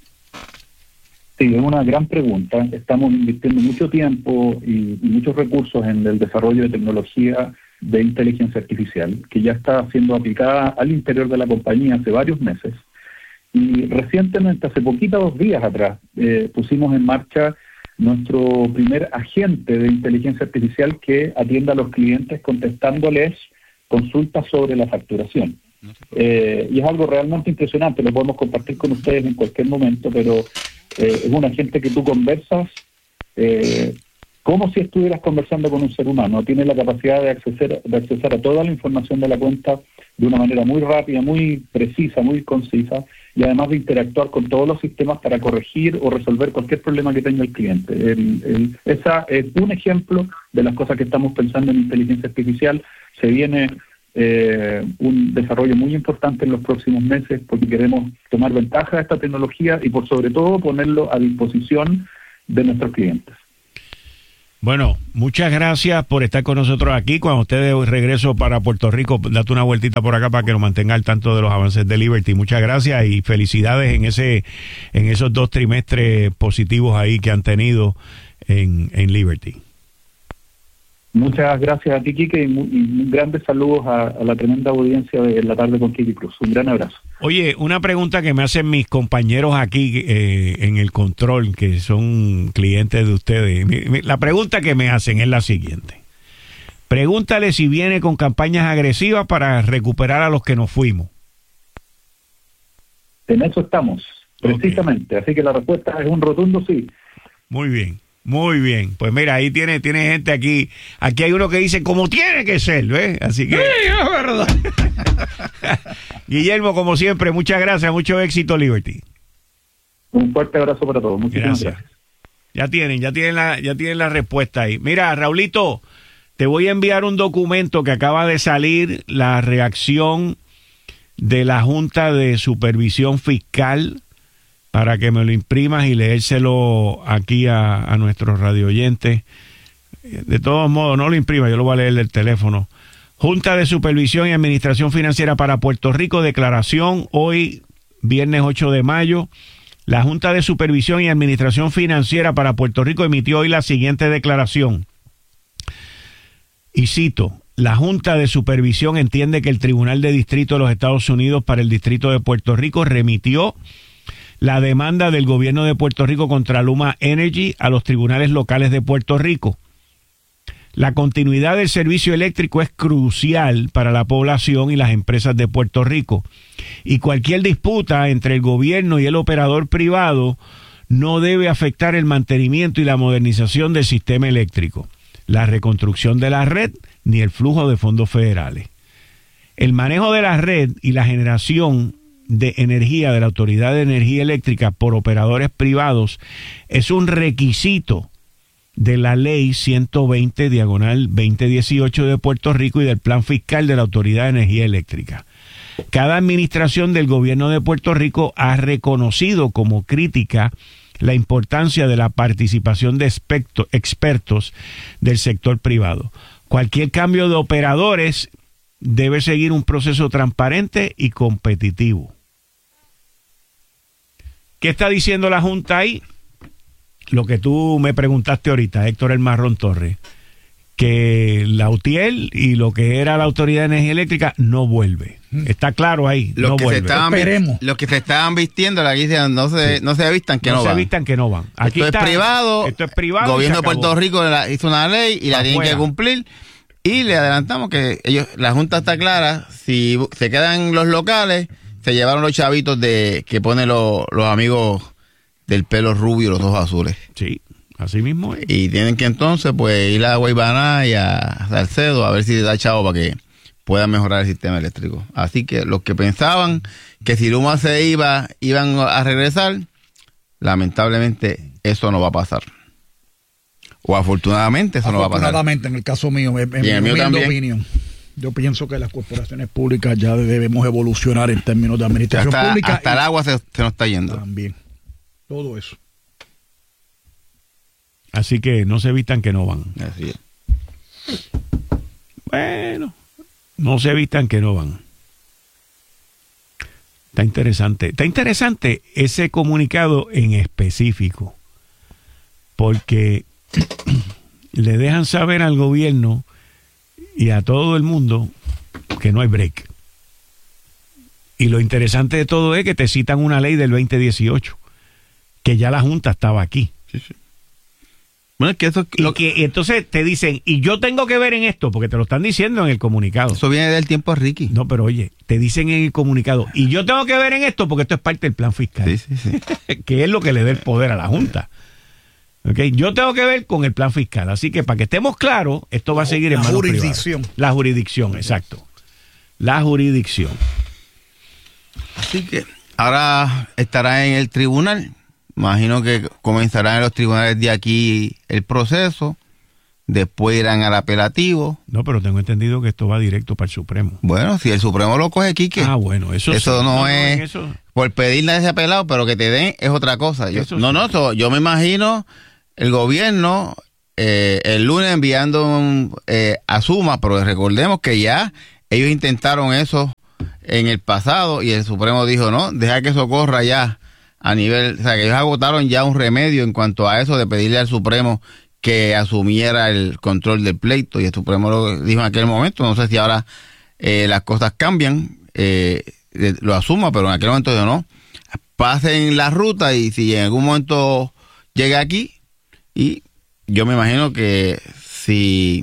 Sí, es una gran pregunta. Estamos invirtiendo mucho tiempo y muchos recursos en el desarrollo de tecnología de inteligencia artificial, que ya está siendo aplicada al interior de la compañía hace varios meses. Y recientemente, hace poquitos días atrás, pusimos en marcha nuestro primer agente de inteligencia artificial que atienda a los clientes contestándoles consultas sobre la facturación. Y es algo realmente impresionante, lo podemos compartir con ustedes en cualquier momento, pero es un agente que tú conversas como si estuvieras conversando con un ser humano. Tiene la capacidad de accesar a toda la información de la cuenta de una manera muy rápida, muy precisa, muy concisa, y además de interactuar con todos los sistemas para corregir o resolver cualquier problema que tenga el cliente. Esa es un ejemplo de las cosas que estamos pensando en inteligencia artificial. Se viene un desarrollo muy importante en los próximos meses, porque queremos tomar ventaja de esta tecnología y por sobre todo ponerlo a disposición de nuestros clientes. Bueno, muchas gracias por estar con nosotros aquí. Cuando usted de regreso para Puerto Rico, date una vueltita por acá para que nos mantenga al tanto de los avances de Liberty. Muchas gracias y felicidades en esos 2 trimestres positivos ahí que han tenido en Liberty. Muchas gracias a ti, Quique, y grandes saludos a la tremenda audiencia de La Tarde con Quique Cruz. Un gran abrazo. Oye, una pregunta que me hacen mis compañeros aquí en el control, que son clientes de ustedes. La pregunta que me hacen es la siguiente. Pregúntale si viene con campañas agresivas para recuperar a los que nos fuimos. En eso estamos, precisamente. Okay. Así que la respuesta es un rotundo sí. Muy bien. Muy bien, pues mira, ahí tiene gente aquí hay uno que dice como tiene que ser, ¿ves? Así que... Sí, es verdad. Guillermo, como siempre, muchas gracias, mucho éxito, Liberty. Un fuerte abrazo para todos, muchísimas gracias. Ya tienen la respuesta ahí. Mira, Raulito, te voy a enviar un documento que acaba de salir, la reacción de la Junta de Supervisión Fiscal, para que me lo imprimas y leérselo aquí a nuestros radioyentes. De todos modos, no lo imprima, yo lo voy a leer del teléfono. Junta de Supervisión y Administración Financiera para Puerto Rico, declaración hoy, viernes 8 de mayo. La Junta de Supervisión y Administración Financiera para Puerto Rico emitió hoy la siguiente declaración. Y cito, la Junta de Supervisión entiende que el Tribunal de Distrito de los Estados Unidos para el Distrito de Puerto Rico remitió la demanda del gobierno de Puerto Rico contra Luma Energy a los tribunales locales de Puerto Rico. La continuidad del servicio eléctrico es crucial para la población y las empresas de Puerto Rico. Y cualquier disputa entre el gobierno y el operador privado no debe afectar el mantenimiento y la modernización del sistema eléctrico, la reconstrucción de la red ni el flujo de fondos federales. El manejo de la red y la generación de energía de la Autoridad de Energía Eléctrica por operadores privados es un requisito de la Ley 120/2018 de Puerto Rico y del Plan Fiscal de la Autoridad de Energía Eléctrica. Cada administración del gobierno de Puerto Rico ha reconocido como crítica la importancia de la participación de expertos del sector privado. Cualquier cambio de operadores debe seguir un proceso transparente y competitivo. ¿Qué está diciendo la Junta ahí? Lo que tú me preguntaste ahorita, Héctor El Marrón Torres, que la UTIEL y lo que era la Autoridad de Energía Eléctrica no vuelve. Está claro ahí, no vuelve. Esperemos. Los que se estaban vistiendo, la guisa, no se vistan que no van. No se vistan que no van. Aquí esto es privado. Esto es privado. El gobierno de Puerto Rico hizo una ley y la tienen que cumplir. Y le adelantamos que la Junta está clara, si se quedan los locales, se llevaron los chavitos que ponen los amigos del pelo rubio y los ojos azules. Sí, así mismo es. Y tienen que entonces pues ir a Guaybaná y a Salcedo a ver si da chavo para que puedan mejorar el sistema eléctrico. Así que los que pensaban que si Luma se iban a regresar, lamentablemente eso no va a pasar. O afortunadamente eso no va a pasar. Afortunadamente, en el caso mío, en mi opinión, yo pienso que las corporaciones públicas ya debemos evolucionar en términos de administración pública. Hasta el agua se nos está yendo. También. Todo eso. Así que no se vistan que no van. Así es. Bueno, no se vistan que no van. Está interesante ese comunicado en específico, porque le dejan saber al gobierno y a todo el mundo que no hay break. Y lo interesante de todo es que te citan una ley del 2018, que ya la Junta estaba aquí. Sí, sí. Bueno, es que eso entonces te dicen, y yo tengo que ver en esto, porque te lo están diciendo en el comunicado. Eso viene del tiempo de Ricky. No, pero oye, te dicen en el comunicado, y yo tengo que ver en esto porque esto es parte del plan fiscal. Sí. Que es lo que le da el poder a la Junta. Okay. Yo tengo que ver con el plan fiscal. Así que para que estemos claros, esto va a seguir en manos privadas. La jurisdicción, exacto. La jurisdicción. Así que ahora estará en el tribunal. Imagino que comenzará en los tribunales de aquí el proceso. después irán al apelativo. No, pero tengo entendido que esto va directo para el Supremo. Bueno, si el Supremo lo coge, Quique. Ah, bueno, eso sí. no es eso. Por pedirle a ese apelado, pero que te den es otra cosa. Yo me imagino el gobierno el lunes enviando a Suma, pero recordemos que ya ellos intentaron eso en el pasado y el Supremo dijo, no, deja que eso corra ya a nivel, o sea, que ellos agotaron ya un remedio en cuanto a eso de pedirle al Supremo que asumiera el control del pleito, y el Supremo lo dijo en aquel momento. No sé si ahora las cosas cambian, lo asuma, pero en aquel momento yo no. Pasen la ruta y si en algún momento llega aquí, y yo me imagino que si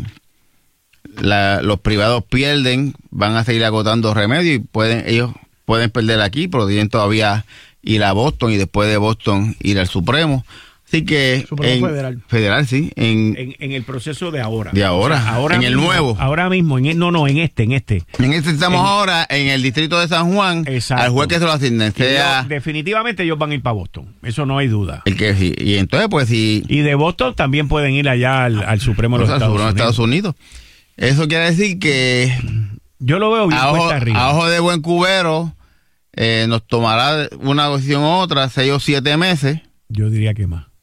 los privados pierden, van a seguir agotando remedios y ellos pueden perder aquí, pero tienen todavía ir a Boston y después de Boston ir al Supremo. Así que Supremo federal, sí, en el proceso de ahora. De ahora, o sea, ahora en mismo, el nuevo. Ahora mismo, en este. En este estamos ahora en el distrito de San Juan. Exacto. Al juez que se lo asignen. Definitivamente ellos van a ir para Boston, eso no hay duda. Y entonces pues si... Y de Boston también pueden ir allá al Supremo de los Estados Unidos. Eso quiere decir que... Yo lo veo bien cuesta arriba. A ojo de buen cubero, nos tomará una decisión u otra 6 o 7 meses. Yo diría que más.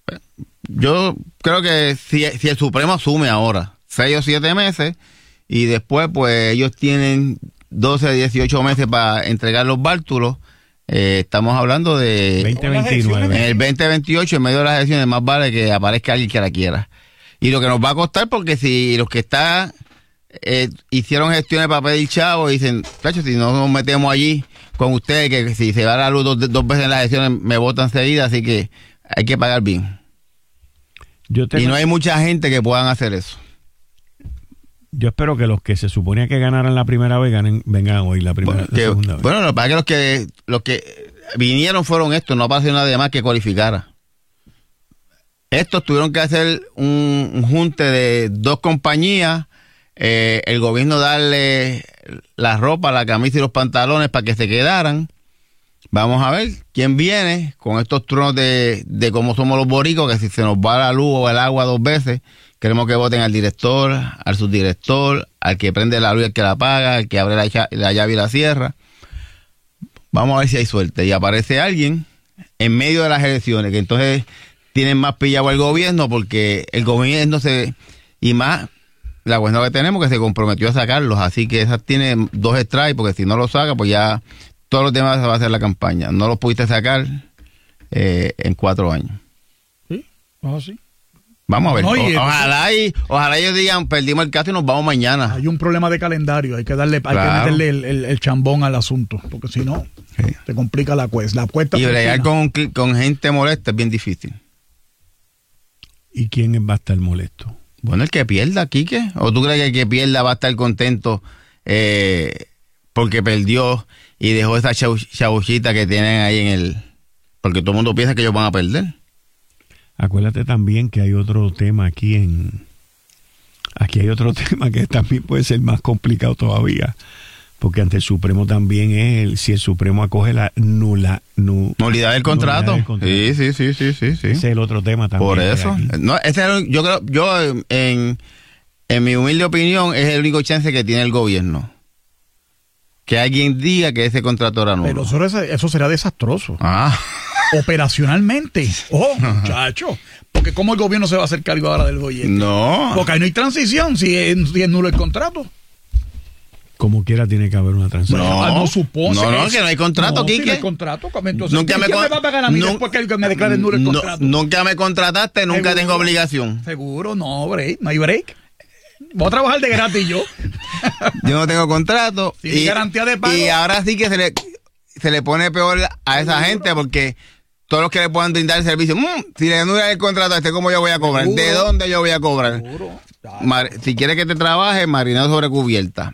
Yo creo que si el Supremo asume ahora 6 o 7 meses y después pues ellos tienen 12 a 18 meses para entregar los bártulos, estamos hablando de 2029. En el 2028, en medio de las elecciones, más vale que aparezca alguien que la quiera. Y lo que nos va a costar, porque si los que están hicieron gestiones para pedir chavo y dicen, chacho, si no nos metemos allí con ustedes, que si se va a la luz dos veces en las elecciones me votan enseguida, así que hay que pagar bien. Y no hay mucha gente que puedan hacer eso. Yo espero que los que se suponía que ganaran la primera vez vengan hoy la segunda vez. Bueno, lo que pasa es que los que vinieron fueron estos, no apareció nadie más que cualificara. Estos tuvieron que hacer un junte de 2 compañías, el gobierno darle la ropa, la camisa y los pantalones para que se quedaran. Vamos a ver quién viene con estos tronos de cómo somos los boricos, que si se nos va la luz o el agua 2 veces, queremos que voten al director, al subdirector, al que prende la luz y al que la apaga, al que abre la llave y la cierra. Vamos a ver si hay suerte. Y aparece alguien en medio de las elecciones, que entonces tienen más pillado el gobierno, porque el gobierno y más la cuestión que tenemos, que se comprometió a sacarlos, así que esa tiene 2 strikes, porque si no lo saca, pues ya todos los demás se va a hacer la campaña. No los pudiste sacar en 4 años. Sí, así. Vamos a ver. Ojalá ellos digan, perdimos el caso y nos vamos mañana. Hay un problema de calendario, hay que meterle el chambón al asunto, porque si no, te complica la cuesta. Y bregar con gente molesta es bien difícil. ¿Y quién va a estar molesto? Bueno, el que pierda, Quique. ¿O tú crees que el que pierda va a estar contento porque perdió y dejó esa chabuchita que tienen ahí porque todo el mundo piensa que ellos van a perder? Acuérdate también que hay otro tema aquí hay otro tema que también puede ser más complicado todavía, porque ante el Supremo también es si el Supremo acoge la nulidad del contrato. Sí. Ese es el otro tema también. Por eso. No, yo en mi humilde opinión es el único chance que tiene el gobierno. Que alguien diga que ese contrato era nulo. Pero eso será desastroso. Operacionalmente. Muchacho. Porque ¿cómo el gobierno se va a hacer cargo ahora del bollete? No. Porque ahí no hay transición si es nulo el contrato. Como quiera tiene que haber una transición. No supone. No, que no hay contrato, Quique. Si no hay contrato, entonces, nunca ¿quién me va a pagar a mí después que me declare nulo el contrato? Nunca me contrataste, nunca tengo obligación. Seguro, no hay break. Voy a trabajar de gratis yo. Yo no tengo contrato. Sin garantía de pago. Y ahora sí que se le pone peor a esa gente, porque todos los que le puedan brindar el servicio, si le anulan el contrato a ¿cómo yo voy a cobrar? Seguro. ¿De dónde yo voy a cobrar? Si quieres que te trabaje, marinado sobre cubierta.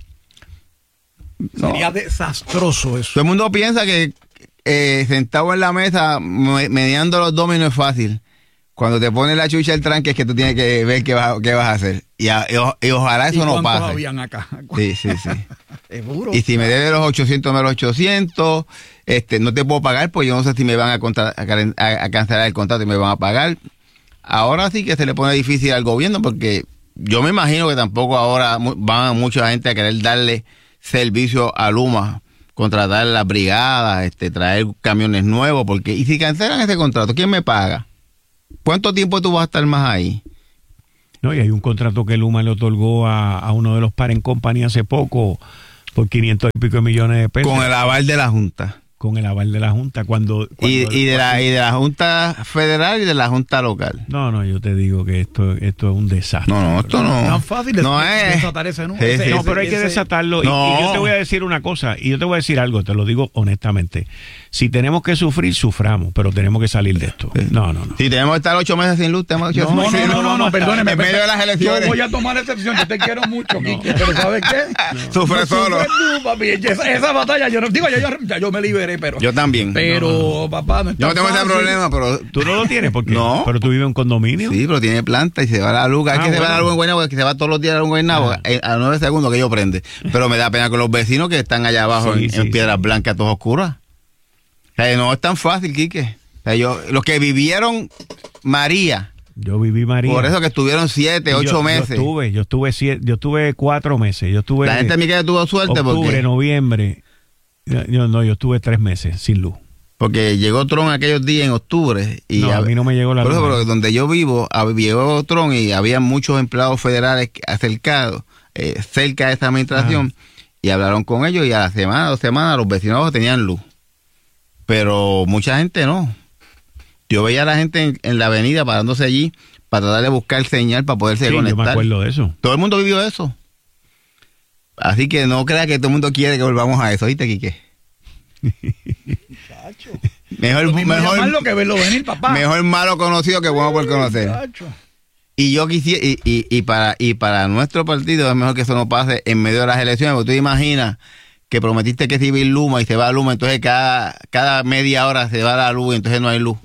Sería desastroso eso. Todo el mundo piensa que sentado en la mesa, mediando los dominos es fácil. Cuando te pones la chucha el tranque es que tú tienes que ver qué vas a hacer. Y ojalá eso no pase. Habían acá? Sí. Seguro. Y si me debes los 800, me los 800, no te puedo pagar, pues yo no sé si me van a cancelar el contrato y me van a pagar. ahora sí que se le pone difícil al gobierno porque yo me imagino que tampoco ahora van mucha gente a querer darle servicio a Luma, contratar las brigadas, traer camiones nuevos, porque y si cancelan ese contrato, ¿quién me paga? ¿Cuánto tiempo tú vas a estar más ahí? No, y hay un contrato que Luma le otorgó a uno de los Parent Company hace poco por 500 y pico millones de pesos. Con el aval de la Junta. Con el aval de la Junta. Y de la Junta Federal y de la Junta Local. No, yo te digo que esto es un desastre. No, esto no. Tan fácil es desatar ese número. No, pero hay que desatarlo. No. Y yo te voy a decir una cosa, y yo te voy a decir algo, te lo digo honestamente. Si tenemos que sufrir, suframos, pero tenemos que salir de esto. No. Si tenemos que estar 8 meses sin luz, tenemos que No, perdóneme. En medio de las elecciones. Yo voy a tomar excepción, yo te quiero mucho, Quique, pero ¿sabes qué? Sufre solo. Tú, papi. Esa batalla, yo me liberé, pero... Yo también. Pero, papá, no está yo no tengo ese problema, pero... ¿Tú no lo tienes? ¿Por qué? No. ¿Pero tú vives en un condominio? Sí, pero tiene planta y se va la luz. Hay que se va la luz en Guaynabo, que se va todos los días la luz en Guaynabo, a 9 segundos que yo prende. Pero me da pena con los vecinos que están allá abajo en Piedras Blancas, todas oscuras. O sea, no es tan fácil, Quique. O sea, los que vivieron María. Yo viví María. Por eso que estuvieron 7, 8 meses. Yo estuve 4 meses. La gente en mi casa tuvo suerte octubre, noviembre. Yo estuve 3 meses sin luz. Porque llegó Tron aquellos días en octubre. Y a mí no me llegó la luz. Por eso, porque donde yo vivo, llegó Tron y había muchos empleados federales acercados, cerca de esta administración. Y hablaron con ellos y a la semana, 2 semanas, los vecinos tenían luz. Pero mucha gente no. Yo veía a la gente en la avenida parándose allí para tratar de buscar señal para poderse conectar. Yo me acuerdo de eso. Todo el mundo vivió eso. Así que no creas que todo el mundo quiere que volvamos a eso, ¿viste, Quique? Mejor malo que verlo venir, papá. Mejor malo conocido que bueno por conocer. Y yo quisiera, y para nuestro partido es mejor que eso no pase en medio de las elecciones, porque tú te imaginas que prometiste que se iba a ir Luma y se va a Luma, entonces cada media hora se va la luz y entonces no hay luz.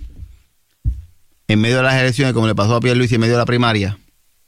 En medio de las elecciones, como le pasó a Pierluisi en medio de la primaria.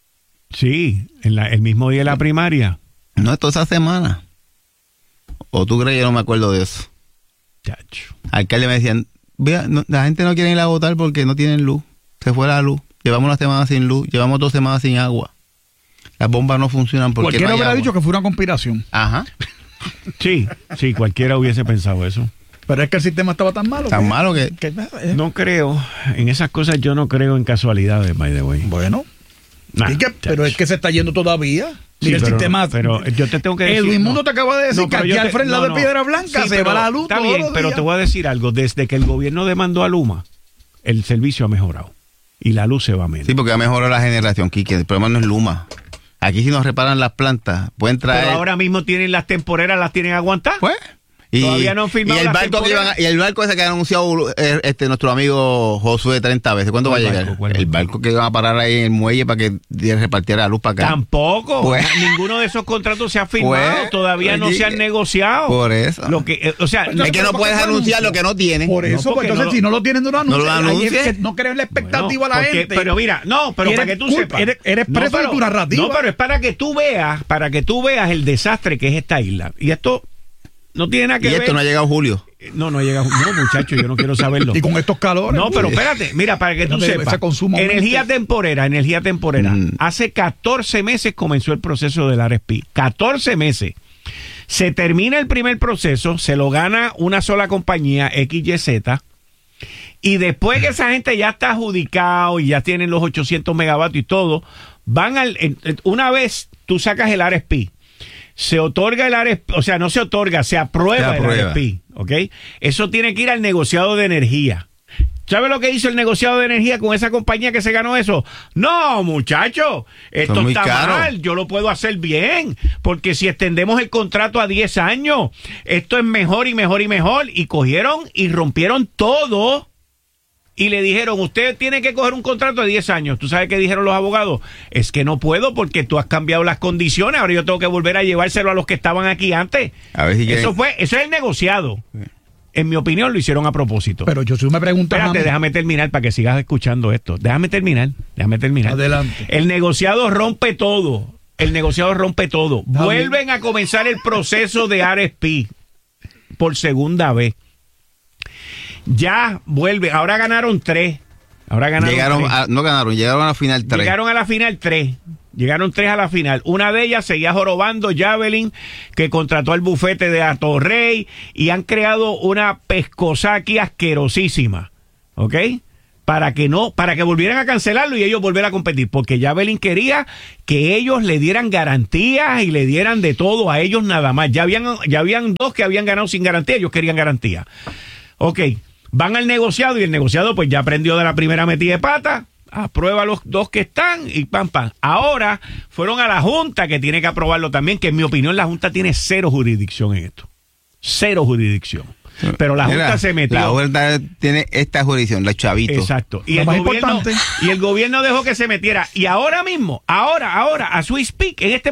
Sí, el mismo día de la primaria. No, esto esa semana. ¿O tú crees que yo no me acuerdo de eso? Chacho. Alcalde me decían, la gente no quiere ir a votar porque no tienen luz. Se fue la luz. Llevamos una semana sin luz. Llevamos 2 semanas sin agua. Las bombas no funcionan porque cualquiera hubiera dicho que fue una conspiración. Ajá. Sí, cualquiera hubiese pensado eso. Pero es que el sistema estaba tan malo. Tan malo que... No creo. En esas cosas yo no creo en casualidades, by the way. Bueno. Pero es que se está yendo todavía. Sí, el sistema. Pero yo te tengo que decir. El mundo te acaba de decir que aquí al frente de Piedra Blanca se va la luz. Está bien, pero te voy a decir algo. Desde que el gobierno demandó a Luma, el servicio ha mejorado. Y la luz se va menos. Sí, porque ha mejorado la generación, Quique. El problema no es Luma. Aquí si nos reparan las plantas, pueden traer... Pero ahora mismo tienen las temporeras, ¿las tienen aguantadas? Pues... Todavía no han firmado y el barco ese que ha anunciado nuestro amigo Josué 30 veces, ¿cuándo va a llegar? El barco que van a parar ahí en el muelle para que repartiera la luz para acá. Tampoco. Pues, ninguno de esos contratos se ha firmado. Todavía no se han negociado. Por eso. Lo que, es que no puedes anunciar lo que no tienes. Por eso, pues, entonces si no lo tienen, no lo anuncian. No crees la expectativa a la gente. Pero mira, para que tú sepas. Eres preso de tu narrativa. No, pero es para que tú veas el desastre que es esta isla. Y esto... No tiene nada que ver. Y esto no ha llegado Julio. No ha llegado. No, muchacho, yo no quiero saberlo. Y con estos calores. No, pero espérate. Mira, para que tú sepas. Energía temporera. Hace 14 meses comenzó el proceso del RSP. 14 meses. Se termina el primer proceso, se lo gana una sola compañía, XYZ. Y después que esa gente ya está adjudicado y ya tienen los 800 megavatios y todo, una vez tú sacas el RSP, se otorga el RSP, o sea, no se otorga, se aprueba el RSP, ¿ok? Eso tiene que ir al negociado de energía. ¿Sabe lo que hizo el negociado de energía con esa compañía que se ganó eso? No, muchacho, esto está mal, yo lo puedo hacer bien, porque si extendemos el contrato a 10 años, esto es mejor y mejor y mejor, y cogieron y rompieron todo. Y le dijeron, usted tiene que coger un contrato de 10 años. ¿Tú sabes qué dijeron los abogados? Es que no puedo porque tú has cambiado las condiciones. Ahora yo tengo que volver a llevárselo a los que estaban aquí antes. A ver si eso es el negociado. Sí. En mi opinión lo hicieron a propósito. Pero yo sí me pregunto... Espérate, déjame terminar para que sigas escuchando esto. Déjame terminar. Adelante. El negociado rompe todo. Vuelven a comenzar el proceso de RSP por segunda vez. Ya vuelve, ahora ganaron 3. Ahora ganaron. Llegaron a la final 3. Llegaron a la final 3. Llegaron 3 a la final. Una de ellas seguía jorobando Javelin, que contrató al bufete de Atorrey, y han creado una pescosaki asquerosísima. ¿Ok? Para que volvieran a cancelarlo y ellos volvieran a competir, porque Javelin quería que ellos le dieran garantías y le dieran de todo a ellos nada más. Ya habían 2 que habían ganado sin garantía, ellos querían garantía. Ok, van al negociado y el negociado pues ya aprendió de la primera metida de pata, aprueba los 2 que están y pam. Ahora fueron a la Junta, que tiene que aprobarlo también, que en mi opinión la Junta tiene 0 jurisdicción en esto. 0 jurisdicción. Pero la Junta se metió. La Junta tiene esta jurisdicción, los chavitos. Exacto. Y el gobierno dejó que se metiera. Y ahora mismo, ahora, as we speak, en este